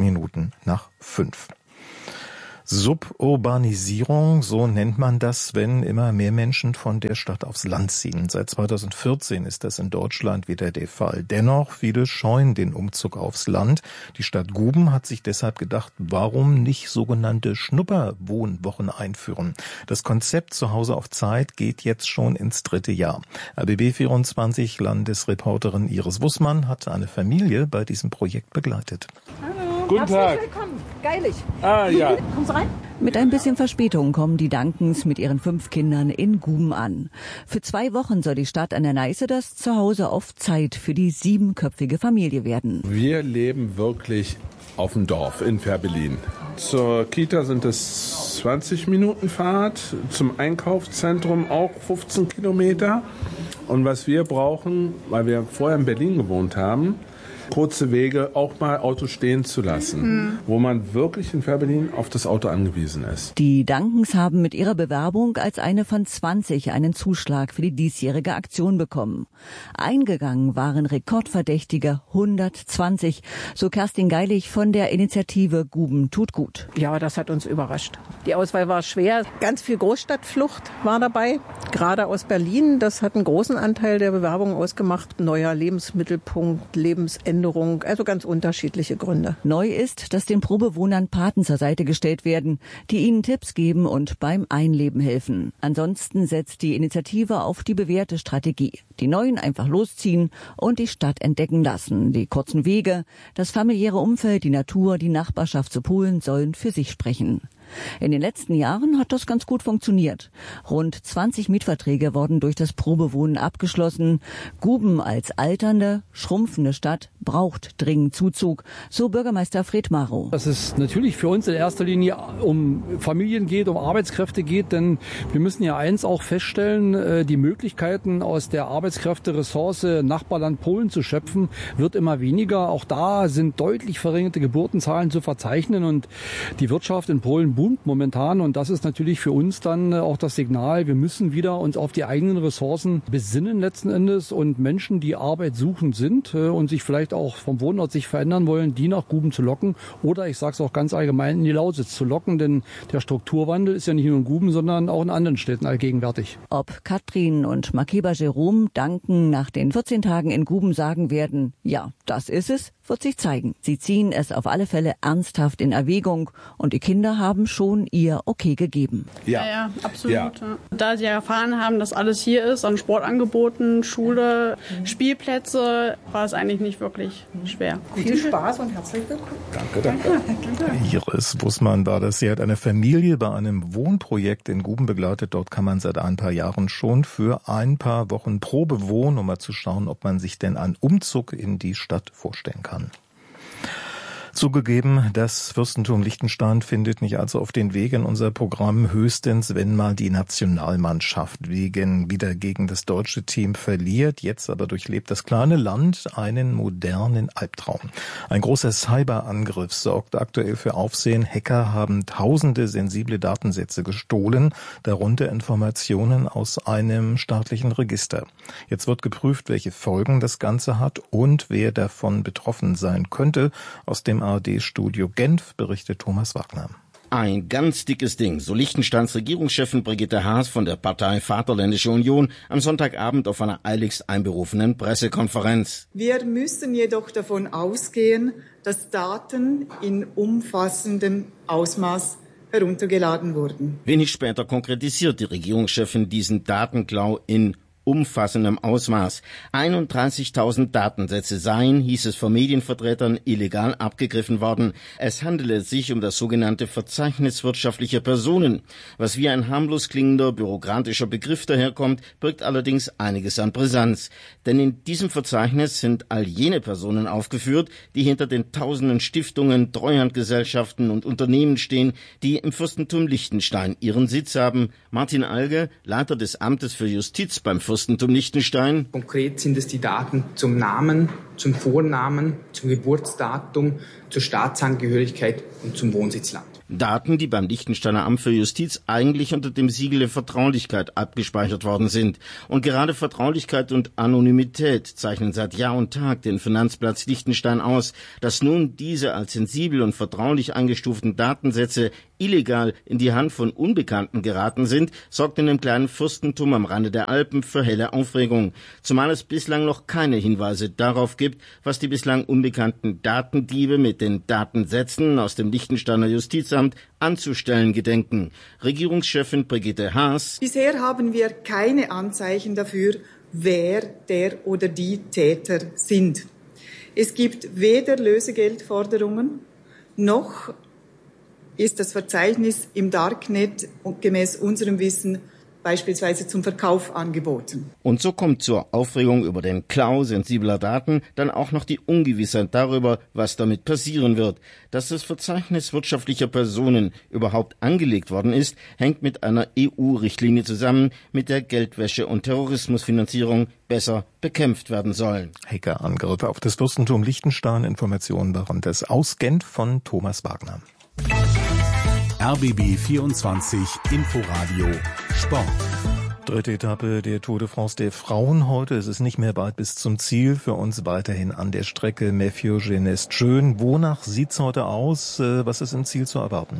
5:08. Suburbanisierung, so nennt man das, wenn immer mehr Menschen von der Stadt aufs Land ziehen. Seit 2014 ist das in Deutschland wieder der Fall. Dennoch, viele scheuen den Umzug aufs Land. Die Stadt Guben hat sich deshalb gedacht, warum nicht sogenannte Schnupperwohnwochen einführen? Das Konzept Zuhause auf Zeit geht jetzt schon ins 3. Jahr. RBB24 Landesreporterin Iris Wussmann hat eine Familie bei diesem Projekt begleitet. Guten Tag. Willkommen. Geilig. Ah, ja. Kommst du rein? Mit ein bisschen Verspätung kommen die Dankens mit ihren 5 Kindern in Guben an. Für 2 Wochen soll die Stadt an der Neiße das Zuhause auf Zeit für die 7-köpfige Familie werden. Wir leben wirklich auf dem Dorf in Fehrbellin. Zur Kita sind es 20 Minuten Fahrt, zum Einkaufszentrum auch 15 Kilometer. Und was wir brauchen, weil wir vorher in Berlin gewohnt haben, kurze Wege, auch mal Auto stehen zu lassen, wo man wirklich in Fehrbellin auf das Auto angewiesen ist. Die Dankens haben mit ihrer Bewerbung als eine von 20 einen Zuschlag für die diesjährige Aktion bekommen. Eingegangen waren rekordverdächtige 120, so Kerstin Geilig von der Initiative Guben tut gut. Ja, das hat uns überrascht. Die Auswahl war schwer. Ganz viel Großstadtflucht war dabei, gerade aus Berlin. Das hat einen großen Anteil der Bewerbung ausgemacht. Neuer Lebensmittelpunkt, Lebensänderung, also ganz unterschiedliche Gründe. Neu ist, dass den Probewohnern Paten zur Seite gestellt werden, die ihnen Tipps geben und beim Einleben helfen. Ansonsten setzt die Initiative auf die bewährte Strategie. Die Neuen einfach losziehen und die Stadt entdecken lassen. Die kurzen Wege, das familiäre Umfeld, die Natur, die Nachbarschaft zu Polen sollen für sich sprechen. In den letzten Jahren hat das ganz gut funktioniert. Rund 20 Mietverträge wurden durch das Probewohnen abgeschlossen. Guben als alternde, schrumpfende Stadt braucht dringend Zuzug, so Bürgermeister Fred Marow. Dass es natürlich für uns in erster Linie um Familien geht, um Arbeitskräfte geht, denn wir müssen ja eins auch feststellen, die Möglichkeiten aus der Arbeitskräfteressource Nachbarland Polen zu schöpfen, wird immer weniger. Auch da sind deutlich verringerte Geburtenzahlen zu verzeichnen und die Wirtschaft in Polen boomt momentan und das ist natürlich für uns dann auch das Signal, wir müssen wieder uns auf die eigenen Ressourcen besinnen letzten Endes und Menschen, die Arbeit suchend sind und sich vielleicht auch vom Wohnort sich verändern wollen, die nach Guben zu locken oder ich sage es auch ganz allgemein in die Lausitz zu locken, denn der Strukturwandel ist ja nicht nur in Guben, sondern auch in anderen Städten allgegenwärtig. Ob Katrin und Makeba Jerome Danken nach den 14 Tagen in Guben sagen werden, ja, das ist es, wird sich zeigen. Sie ziehen es auf alle Fälle ernsthaft in Erwägung und die Kinder haben schon ihr Okay gegeben. Ja, absolut. Ja. Da sie erfahren haben, dass alles hier ist, an Sportangeboten, Schule, Spielplätze, war es eigentlich nicht wirklich schwer. Viel Spaß und herzlich willkommen. Danke. Iris Wussmann war das. Sie hat eine Familie bei einem Wohnprojekt in Guben begleitet. Dort kann man seit ein paar Jahren schon für ein paar Wochen Probe wohnen, um mal zu schauen, ob man sich denn einen Umzug in die Stadt vorstellen kann. Zugegeben, das Fürstentum Liechtenstein findet nicht allzu auf den Weg in unser Programm, höchstens, wenn mal die Nationalmannschaft wieder gegen das deutsche Team verliert. Jetzt aber durchlebt das kleine Land einen modernen Albtraum. Ein großer Cyberangriff sorgt aktuell für Aufsehen. Hacker haben tausende sensible Datensätze gestohlen, darunter Informationen aus einem staatlichen Register. Jetzt wird geprüft, welche Folgen das Ganze hat und wer davon betroffen sein könnte. Aus dem ARD-Studio Genf berichtet Thomas Wagner. Ein ganz dickes Ding, so Liechtensteins Regierungschefin Brigitte Haas von der Partei Vaterländische Union am Sonntagabend auf einer eiligst einberufenen Pressekonferenz. Wir müssen jedoch davon ausgehen, dass Daten in umfassendem Ausmaß heruntergeladen wurden. Wenig später konkretisiert die Regierungschefin diesen Datenklau in umfassendem Ausmaß. 31.000 Datensätze seien, hieß es von Medienvertretern, illegal abgegriffen worden. Es handele sich um das sogenannte Verzeichnis wirtschaftlicher Personen. Was wie ein harmlos klingender bürokratischer Begriff daherkommt, birgt allerdings einiges an Brisanz. Denn in diesem Verzeichnis sind all jene Personen aufgeführt, die hinter den tausenden Stiftungen, Treuhandgesellschaften und Unternehmen stehen, die im Fürstentum Liechtenstein ihren Sitz haben. Martin Alge, Leiter des Amtes für Justiz beim Fürstentum Liechtenstein. Konkret sind es die Daten zum Namen, zum Vornamen, zum Geburtsdatum, zur Staatsangehörigkeit und zum Wohnsitzland. Daten, die beim Liechtensteiner Amt für Justiz eigentlich unter dem Siegel der Vertraulichkeit abgespeichert worden sind. Und gerade Vertraulichkeit und Anonymität zeichnen seit Jahr und Tag den Finanzplatz Liechtenstein aus. Dass nun diese als sensibel und vertraulich eingestuften Datensätze illegal in die Hand von Unbekannten geraten sind, sorgt in dem kleinen Fürstentum am Rande der Alpen für helle Aufregung. Zumal es bislang noch keine Hinweise darauf gibt, was die bislang unbekannten Datendiebe mit den Datensätzen aus dem Liechtensteiner Justizamt anzustellen gedenken. Regierungschefin Brigitte Haas. Bisher haben wir keine Anzeichen dafür, wer der oder die Täter sind. Es gibt weder Lösegeldforderungen, noch ist das Verzeichnis im Darknet gemäß unserem Wissen beispielsweise zum Verkauf angeboten. Und so kommt zur Aufregung über den Klau sensibler Daten dann auch noch die Ungewissheit darüber, was damit passieren wird. Dass das Verzeichnis wirtschaftlicher Personen überhaupt angelegt worden ist, hängt mit einer EU-Richtlinie zusammen, mit der Geldwäsche- und Terrorismusfinanzierung besser bekämpft werden sollen. Hackerangriffe auf das Fürstentum Liechtenstein. Informationen waren das aus Genf von Thomas Wagner. RBB 24 Inforadio Sport. Dritte Etappe der Tour de France der Frauen heute. Es ist nicht mehr weit bis zum Ziel. Für uns weiterhin an der Strecke Mefjö-Genest-Schön. Wonach sieht's heute aus? Was ist im Ziel zu erwarten?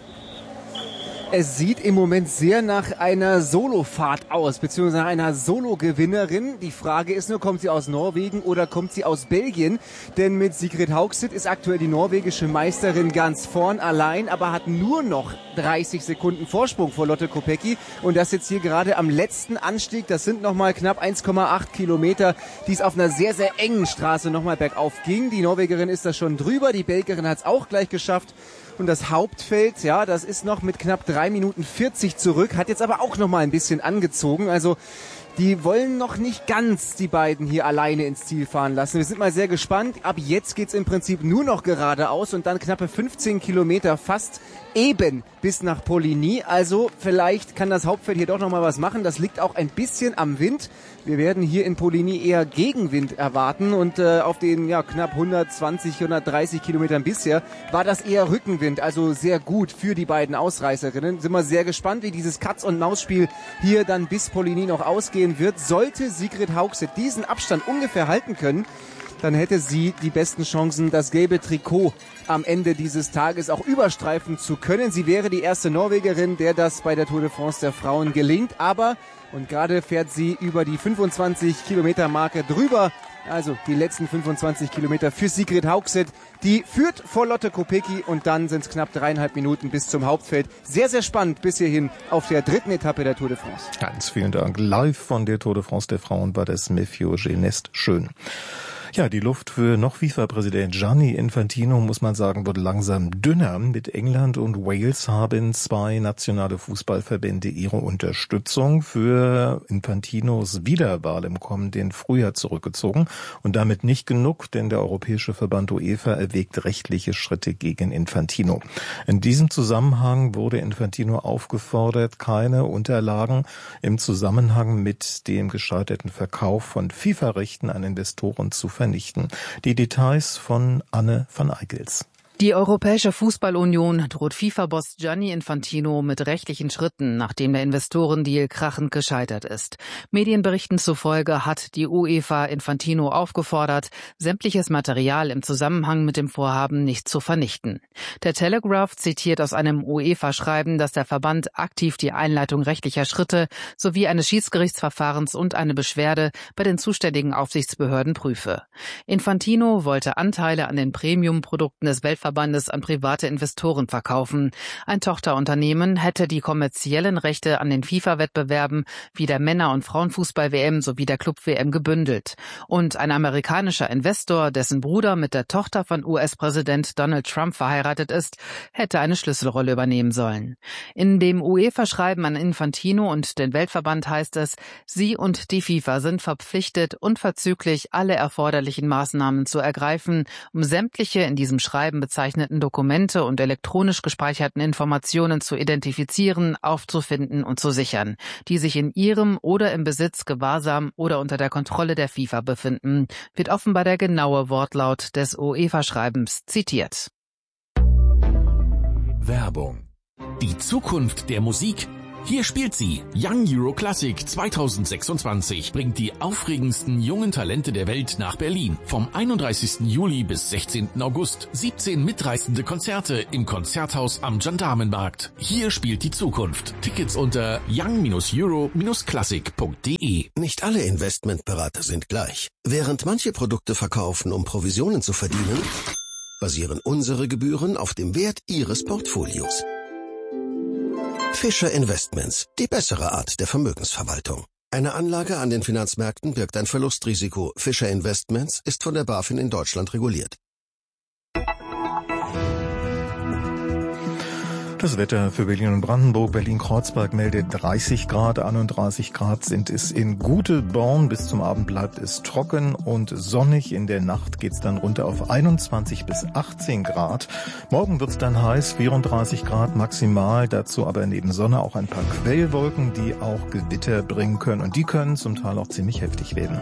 Es sieht im Moment sehr nach einer Solofahrt aus, beziehungsweise einer Solo-Gewinnerin. Die Frage ist nur, kommt sie aus Norwegen oder kommt sie aus Belgien? Denn mit Sigrid Haugset ist aktuell die norwegische Meisterin ganz vorn allein, aber hat nur noch 30 Sekunden Vorsprung vor Lotte Kopecky. Und das jetzt hier gerade am letzten Anstieg. Das sind nochmal knapp 1,8 Kilometer, die es auf einer sehr, sehr engen Straße nochmal bergauf ging. Die Norwegerin ist da schon drüber, die Belgierin hat es auch gleich geschafft. Und das Hauptfeld, ja, das ist noch mit knapp 3 Minuten 40 zurück, hat jetzt aber auch noch mal ein bisschen angezogen. Also die wollen noch nicht ganz die beiden hier alleine ins Ziel fahren lassen. Wir sind mal sehr gespannt. Ab jetzt geht's im Prinzip nur noch geradeaus und dann knappe 15 Kilometer fast eben bis nach Poligny. Also vielleicht kann das Hauptfeld hier doch noch mal was machen. Das liegt auch ein bisschen am Wind. Wir werden hier in Poligny eher Gegenwind erwarten und auf den knapp 120, 130 Kilometern bisher war das eher Rückenwind, also sehr gut für die beiden Ausreißerinnen. Sind wir sehr gespannt, wie dieses Katz-und-Maus-Spiel hier dann bis Poligny noch ausgehen wird. Sollte Sigrid Haugset diesen Abstand ungefähr halten können, dann hätte sie die besten Chancen, das gelbe Trikot am Ende dieses Tages auch überstreifen zu können. Sie wäre die erste Norwegerin, der das bei der Tour de France der Frauen gelingt. Aber, und gerade fährt sie über die 25-Kilometer-Marke drüber, also die letzten 25 Kilometer für Sigrid Haugset. Die führt vor Lotte Kopecky und dann sind es knapp 3,5 Minuten bis zum Hauptfeld. Sehr, sehr spannend bis hierhin auf der dritten Etappe der Tour de France. Ganz vielen Dank. Live von der Tour de France der Frauen war das Mefjö-Genest-Schön. Ja, die Luft für noch FIFA-Präsident Gianni Infantino, muss man sagen, wird langsam dünner. Mit England und Wales haben 2 nationale Fußballverbände ihre Unterstützung für Infantinos Wiederwahl im kommenden Frühjahr zurückgezogen. Und damit nicht genug, denn der Europäische Verband UEFA erwägt rechtliche Schritte gegen Infantino. In diesem Zusammenhang wurde Infantino aufgefordert, keine Unterlagen im Zusammenhang mit dem gescheiterten Verkauf von FIFA-Rechten an Investoren zu vernichten. Die Details von Anne van Eickels. Die Europäische Fußballunion droht FIFA-Boss Gianni Infantino mit rechtlichen Schritten, nachdem der Investorendeal krachend gescheitert ist. Medienberichten zufolge hat die UEFA Infantino aufgefordert, sämtliches Material im Zusammenhang mit dem Vorhaben nicht zu vernichten. Der Telegraph zitiert aus einem UEFA-Schreiben, dass der Verband aktiv die Einleitung rechtlicher Schritte sowie eines Schiedsgerichtsverfahrens und eine Beschwerde bei den zuständigen Aufsichtsbehörden prüfe. Infantino wollte Anteile an den Premium-Produkten des Weltverbandes an private Investoren verkaufen. Ein Tochterunternehmen hätte die kommerziellen Rechte an den FIFA-Wettbewerben wie der Männer- und Frauenfußball-WM sowie der Club-WM gebündelt. Und ein amerikanischer Investor, dessen Bruder mit der Tochter von US-Präsident Donald Trump verheiratet ist, hätte eine Schlüsselrolle übernehmen sollen. In dem UEFA-Schreiben an Infantino und den Weltverband heißt es, sie und die FIFA sind verpflichtet, unverzüglich alle erforderlichen Maßnahmen zu ergreifen, um sämtliche in diesem Schreiben bezeichneten Dokumente und elektronisch gespeicherten Informationen zu identifizieren, aufzufinden und zu sichern, die sich in ihrem oder im Besitz, Gewahrsam oder unter der Kontrolle der FIFA befinden, wird offenbar der genaue Wortlaut des UEFA-Schreibens zitiert. Werbung. Die Zukunft der Musik. Hier spielt sie. Young Euro Classic 2026 bringt die aufregendsten jungen Talente der Welt nach Berlin. Vom 31. Juli bis 16. August 17 mitreißende Konzerte im Konzerthaus am Gendarmenmarkt. Hier spielt die Zukunft. Tickets unter young-euro-classic.de. Nicht alle Investmentberater sind gleich. Während manche Produkte verkaufen, um Provisionen zu verdienen, basieren unsere Gebühren auf dem Wert Ihres Portfolios. Fischer Investments, die bessere Art der Vermögensverwaltung. Eine Anlage an den Finanzmärkten birgt ein Verlustrisiko. Fischer Investments ist von der BaFin in Deutschland reguliert. Das Wetter für Berlin und Brandenburg. Berlin-Kreuzberg meldet 30 Grad, 31 Grad sind es in Gute-Born. Bis zum Abend bleibt es trocken und sonnig. In der Nacht geht's dann runter auf 21 bis 18 Grad. Morgen wird's dann heiß, 34 Grad maximal. Dazu aber neben Sonne auch ein paar Quellwolken, die auch Gewitter bringen können. Und die können zum Teil auch ziemlich heftig werden.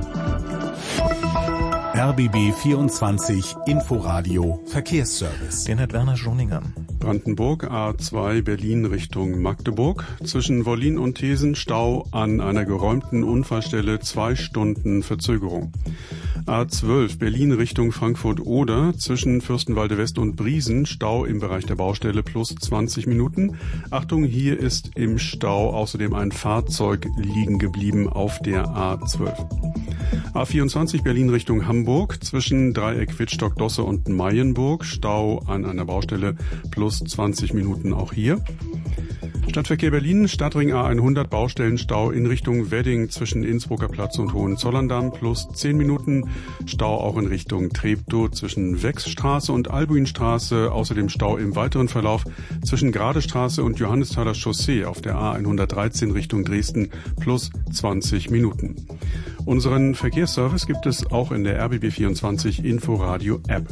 RBB 24 Inforadio Verkehrsservice. Den hat Werner Schoninger. Brandenburg, A2 Berlin Richtung Magdeburg. Zwischen Wollin und Thesen Stau an einer geräumten Unfallstelle, 2 Stunden Verzögerung. A12 Berlin Richtung Frankfurt-Oder. Zwischen Fürstenwalde West und Briesen Stau im Bereich der Baustelle plus 20 Minuten. Achtung, hier ist im Stau außerdem ein Fahrzeug liegen geblieben auf der A12. A24 Berlin Richtung Hamburg. Zwischen Dreieck Wittstock-Dosse und Mayenburg Stau an einer Baustelle plus 20 Minuten auch hier. Stadtverkehr Berlin, Stadtring A100 Baustellenstau in Richtung Wedding zwischen Innsbrucker Platz und Hohenzollern-Damm plus 10 Minuten. Stau auch in Richtung Treptow zwischen Wechsstraße und Albuinstraße. Außerdem Stau im weiteren Verlauf zwischen Gradestraße und Johannisthaler Chaussee auf der A113 Richtung Dresden plus 20 Minuten. Unseren Verkehrsservice gibt es auch in der RBB24 Inforadio App.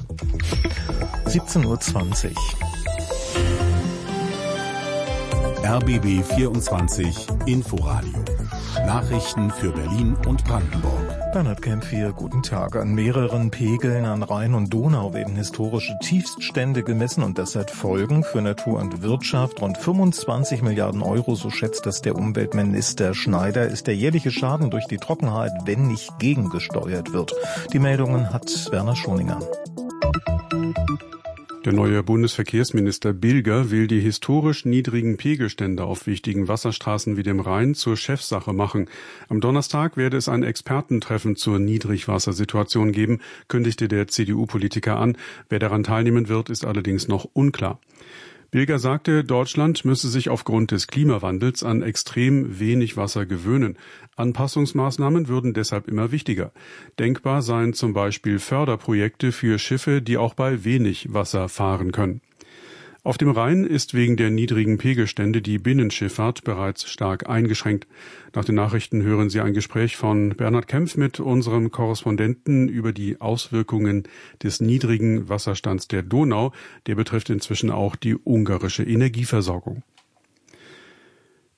17:20 Uhr. RBB 24 Inforadio. Nachrichten für Berlin und Brandenburg. Bernhard Kempf hier, guten Tag. An mehreren Pegeln an Rhein und Donau werden historische Tiefststände gemessen und das hat Folgen für Natur und Wirtschaft. Rund 25 Milliarden Euro, so schätzt das der Umweltminister Schneider, ist der jährliche Schaden durch die Trockenheit, wenn nicht gegengesteuert wird. Die Meldungen hat Werner Schoninger. Der neue Bundesverkehrsminister Bilger will die historisch niedrigen Pegelstände auf wichtigen Wasserstraßen wie dem Rhein zur Chefsache machen. Am Donnerstag werde es ein Expertentreffen zur Niedrigwassersituation geben, kündigte der CDU-Politiker an. Wer daran teilnehmen wird, ist allerdings noch unklar. Bilger sagte, Deutschland müsse sich aufgrund des Klimawandels an extrem wenig Wasser gewöhnen. Anpassungsmaßnahmen würden deshalb immer wichtiger. Denkbar seien zum Beispiel Förderprojekte für Schiffe, die auch bei wenig Wasser fahren können. Auf dem Rhein ist wegen der niedrigen Pegelstände die Binnenschifffahrt bereits stark eingeschränkt. Nach den Nachrichten hören Sie ein Gespräch von Bernhard Kempf mit unserem Korrespondenten über die Auswirkungen des niedrigen Wasserstands der Donau. Der betrifft inzwischen auch die ungarische Energieversorgung.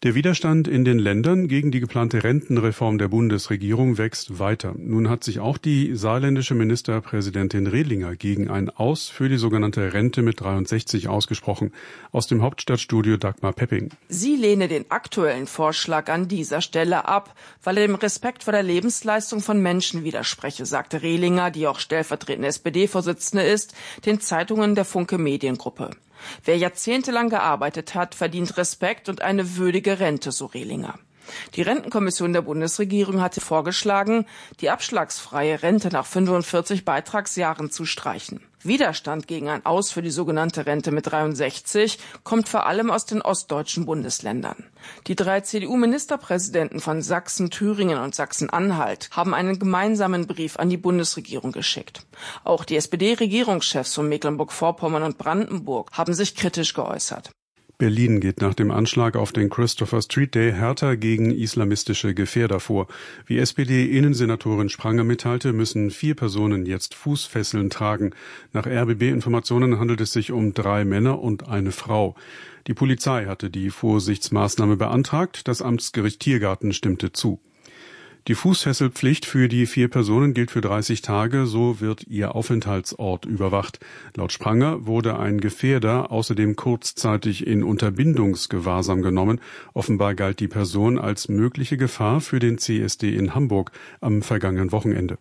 Der Widerstand in den Ländern gegen die geplante Rentenreform der Bundesregierung wächst weiter. Nun hat sich auch die saarländische Ministerpräsidentin Rehlinger gegen ein Aus für die sogenannte Rente mit 63 ausgesprochen. Aus dem Hauptstadtstudio Dagmar Pepping. Sie lehne den aktuellen Vorschlag an dieser Stelle ab, weil er dem Respekt vor der Lebensleistung von Menschen widerspreche, sagte Rehlinger, die auch stellvertretende SPD-Vorsitzende ist, den Zeitungen der Funke Mediengruppe. Wer jahrzehntelang gearbeitet hat, verdient Respekt und eine würdige Rente, so Rehlinger. Die Rentenkommission der Bundesregierung hatte vorgeschlagen, die abschlagsfreie Rente nach 45 Beitragsjahren zu streichen. Widerstand gegen ein Aus für die sogenannte Rente mit 63 kommt vor allem aus den ostdeutschen Bundesländern. Die 3 CDU-Ministerpräsidenten von Sachsen, Thüringen und Sachsen-Anhalt haben einen gemeinsamen Brief an die Bundesregierung geschickt. Auch die SPD-Regierungschefs von Mecklenburg-Vorpommern und Brandenburg haben sich kritisch geäußert. Berlin geht nach dem Anschlag auf den Christopher Street Day härter gegen islamistische Gefährder vor. Wie SPD-Innensenatorin Spranger mitteilte, müssen 4 Personen jetzt Fußfesseln tragen. Nach RBB-Informationen handelt es sich um 3 Männer und eine Frau. Die Polizei hatte die Vorsichtsmaßnahme beantragt, das Amtsgericht Tiergarten stimmte zu. Die Fußfesselpflicht für die 4 Personen gilt für 30 Tage, so wird ihr Aufenthaltsort überwacht. Laut Spranger wurde ein Gefährder außerdem kurzzeitig in Unterbindungsgewahrsam genommen. Offenbar galt die Person als mögliche Gefahr für den CSD in Hamburg am vergangenen Wochenende.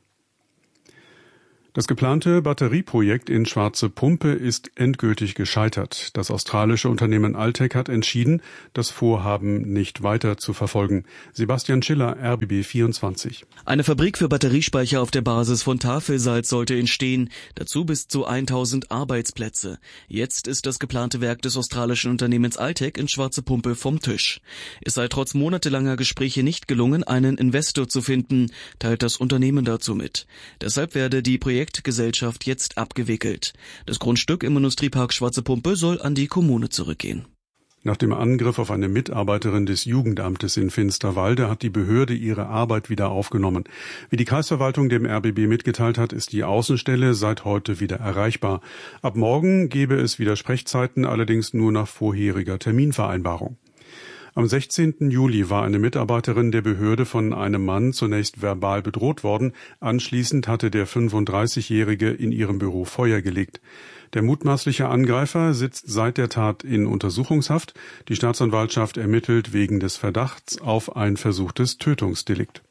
Das geplante Batterieprojekt in Schwarze Pumpe ist endgültig gescheitert. Das australische Unternehmen Altec hat entschieden, das Vorhaben nicht weiter zu verfolgen. Sebastian Schiller, RBB 24. Eine Fabrik für Batteriespeicher auf der Basis von Tafelsalz sollte entstehen, dazu bis zu 1000 Arbeitsplätze. Jetzt ist das geplante Werk des australischen Unternehmens Altec in Schwarze Pumpe vom Tisch. Es sei trotz monatelanger Gespräche nicht gelungen, einen Investor zu finden, teilt das Unternehmen dazu mit. Deshalb werde die Projektgesellschaft jetzt abgewickelt. Das Grundstück im Industriepark Schwarze Pumpe soll an die Kommune zurückgehen. Nach dem Angriff auf eine Mitarbeiterin des Jugendamtes in Finsterwalde hat die Behörde ihre Arbeit wieder aufgenommen. Wie die Kreisverwaltung dem RBB mitgeteilt hat, ist die Außenstelle seit heute wieder erreichbar. Ab morgen gebe es wieder Sprechzeiten, allerdings nur nach vorheriger Terminvereinbarung. Am 16. Juli war eine Mitarbeiterin der Behörde von einem Mann zunächst verbal bedroht worden. Anschließend hatte der 35-Jährige in ihrem Büro Feuer gelegt. Der mutmaßliche Angreifer sitzt seit der Tat in Untersuchungshaft. Die Staatsanwaltschaft ermittelt wegen des Verdachts auf ein versuchtes Tötungsdelikt.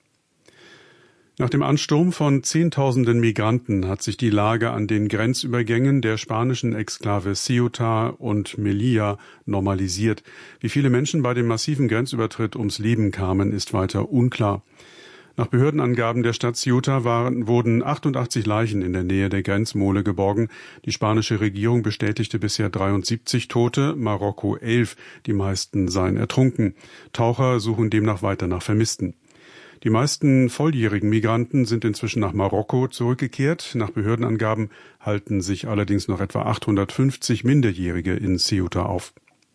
Nach dem Ansturm von Zehntausenden Migranten hat sich die Lage an den Grenzübergängen der spanischen Exklave Ceuta und Melilla normalisiert. Wie viele Menschen bei dem massiven Grenzübertritt ums Leben kamen, ist weiter unklar. Nach Behördenangaben der Stadt Ceuta wurden 88 Leichen in der Nähe der Grenzmole geborgen. Die spanische Regierung bestätigte bisher 73 Tote, Marokko 11. Die meisten seien ertrunken. Taucher suchen demnach weiter nach Vermissten. Die meisten volljährigen Migranten sind inzwischen nach Marokko zurückgekehrt. Nach Behördenangaben halten sich allerdings noch etwa 850 Minderjährige in Ceuta auf.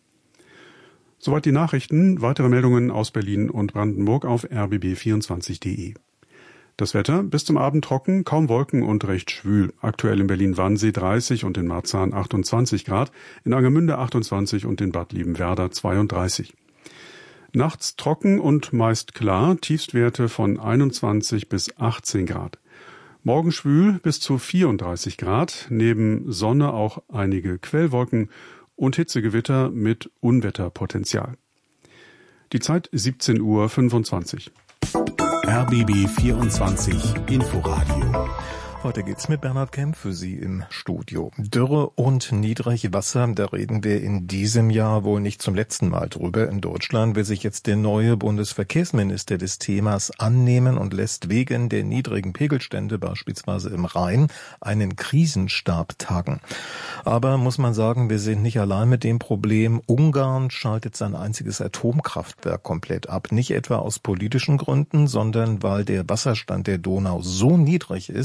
Soweit die Nachrichten. Weitere Meldungen aus Berlin und Brandenburg auf rbb24.de. Das Wetter bis zum Abend trocken, kaum Wolken und recht schwül. Aktuell in Berlin-Wannsee 30 und in Marzahn 28 Grad, in Angermünde 28 und in Bad Liebenwerda 32. Nachts trocken und meist klar, Tiefstwerte von 21 bis 18 Grad. Morgen schwül bis zu 34 Grad, neben Sonne auch einige Quellwolken und Hitzegewitter mit Unwetterpotenzial. Die Zeit 17:25 Uhr. RBB 24 Inforadio. Heute geht's mit Bernhard Kemp für Sie im Studio. Dürre und Niedrigwasser, da reden wir in diesem Jahr wohl nicht zum letzten Mal drüber. In Deutschland will sich jetzt der neue Bundesverkehrsminister des Themas annehmen und lässt wegen der niedrigen Pegelstände, beispielsweise im Rhein, einen Krisenstab tagen. Aber muss man sagen, wir sind nicht allein mit dem Problem. Ungarn schaltet sein einziges Atomkraftwerk komplett ab. Nicht etwa aus politischen Gründen, sondern weil der Wasserstand der Donau so niedrig ist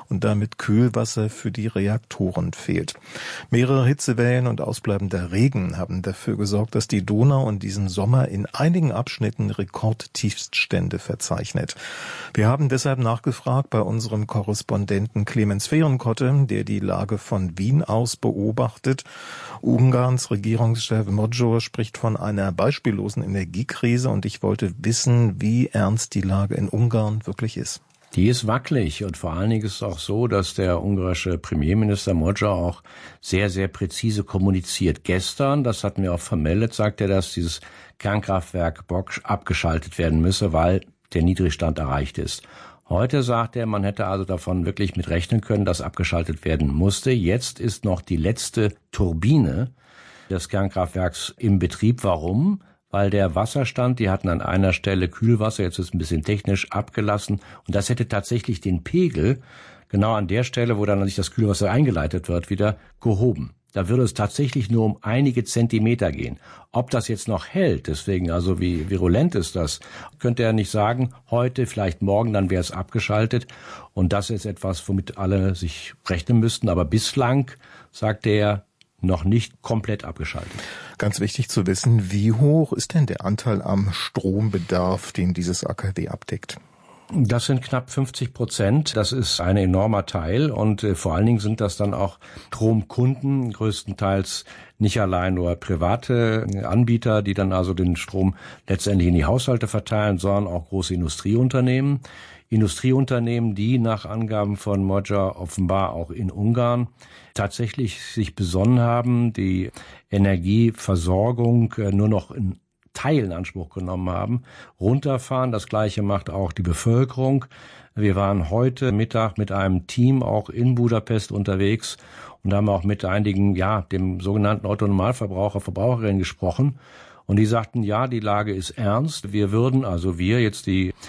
und damit Kühlwasser für die Reaktoren fehlt. Mehrere Hitzewellen und ausbleibender Regen haben dafür gesorgt, dass die Donau in diesem Sommer in einigen Abschnitten Rekordtiefststände verzeichnet. Wir haben deshalb nachgefragt bei unserem Korrespondenten Clemens Ferenkotte, der die Lage von Wien aus beobachtet. Ungarns Regierungschef Magyar spricht von einer beispiellosen Energiekrise und ich wollte wissen, wie ernst die Lage in Ungarn wirklich ist. Die ist wackelig und vor allen Dingen ist es auch so, dass der ungarische Premierminister Magyar auch sehr, sehr präzise kommuniziert. Gestern, das hatten wir auch vermeldet, sagt er, dass dieses Kernkraftwerk Bock abgeschaltet werden müsse, weil der Niedrigstand erreicht ist. Heute sagt er, man hätte also davon wirklich mit rechnen können, dass abgeschaltet werden musste. Jetzt ist noch die letzte Turbine des Kernkraftwerks im Betrieb. Warum? Weil der Wasserstand, die hatten an einer Stelle Kühlwasser, jetzt ist es ein bisschen technisch abgelassen. Und das hätte tatsächlich den Pegel genau an der Stelle, wo dann nicht das Kühlwasser eingeleitet wird, wieder gehoben. Da würde es tatsächlich nur um einige Zentimeter gehen. Ob das jetzt noch hält, deswegen also wie virulent ist das, könnte er nicht sagen. Heute, vielleicht morgen, dann wäre es abgeschaltet. Und das ist etwas, womit alle sich rechnen müssten. Aber bislang, sagt er, noch nicht komplett abgeschaltet. Ganz wichtig zu wissen, wie hoch ist denn der Anteil am Strombedarf, den dieses AKW abdeckt? Das sind knapp 50%. Das ist ein enormer Teil und vor allen Dingen sind das dann auch Stromkunden, größtenteils nicht allein nur private Anbieter, die dann also den Strom letztendlich in die Haushalte verteilen, sondern auch große Industrieunternehmen. Industrieunternehmen, die nach Angaben von Magyar offenbar auch in Ungarn tatsächlich sich besonnen haben, die Energieversorgung nur noch in Teil in Anspruch genommen haben, runterfahren. Das Gleiche macht auch die Bevölkerung. Wir waren heute Mittag mit einem Team auch in Budapest unterwegs und haben auch mit einigen, dem sogenannten Otto-Normalverbraucher, Verbraucherinnen gesprochen. Und die sagten, ja, die Lage ist ernst. Wir jetzt die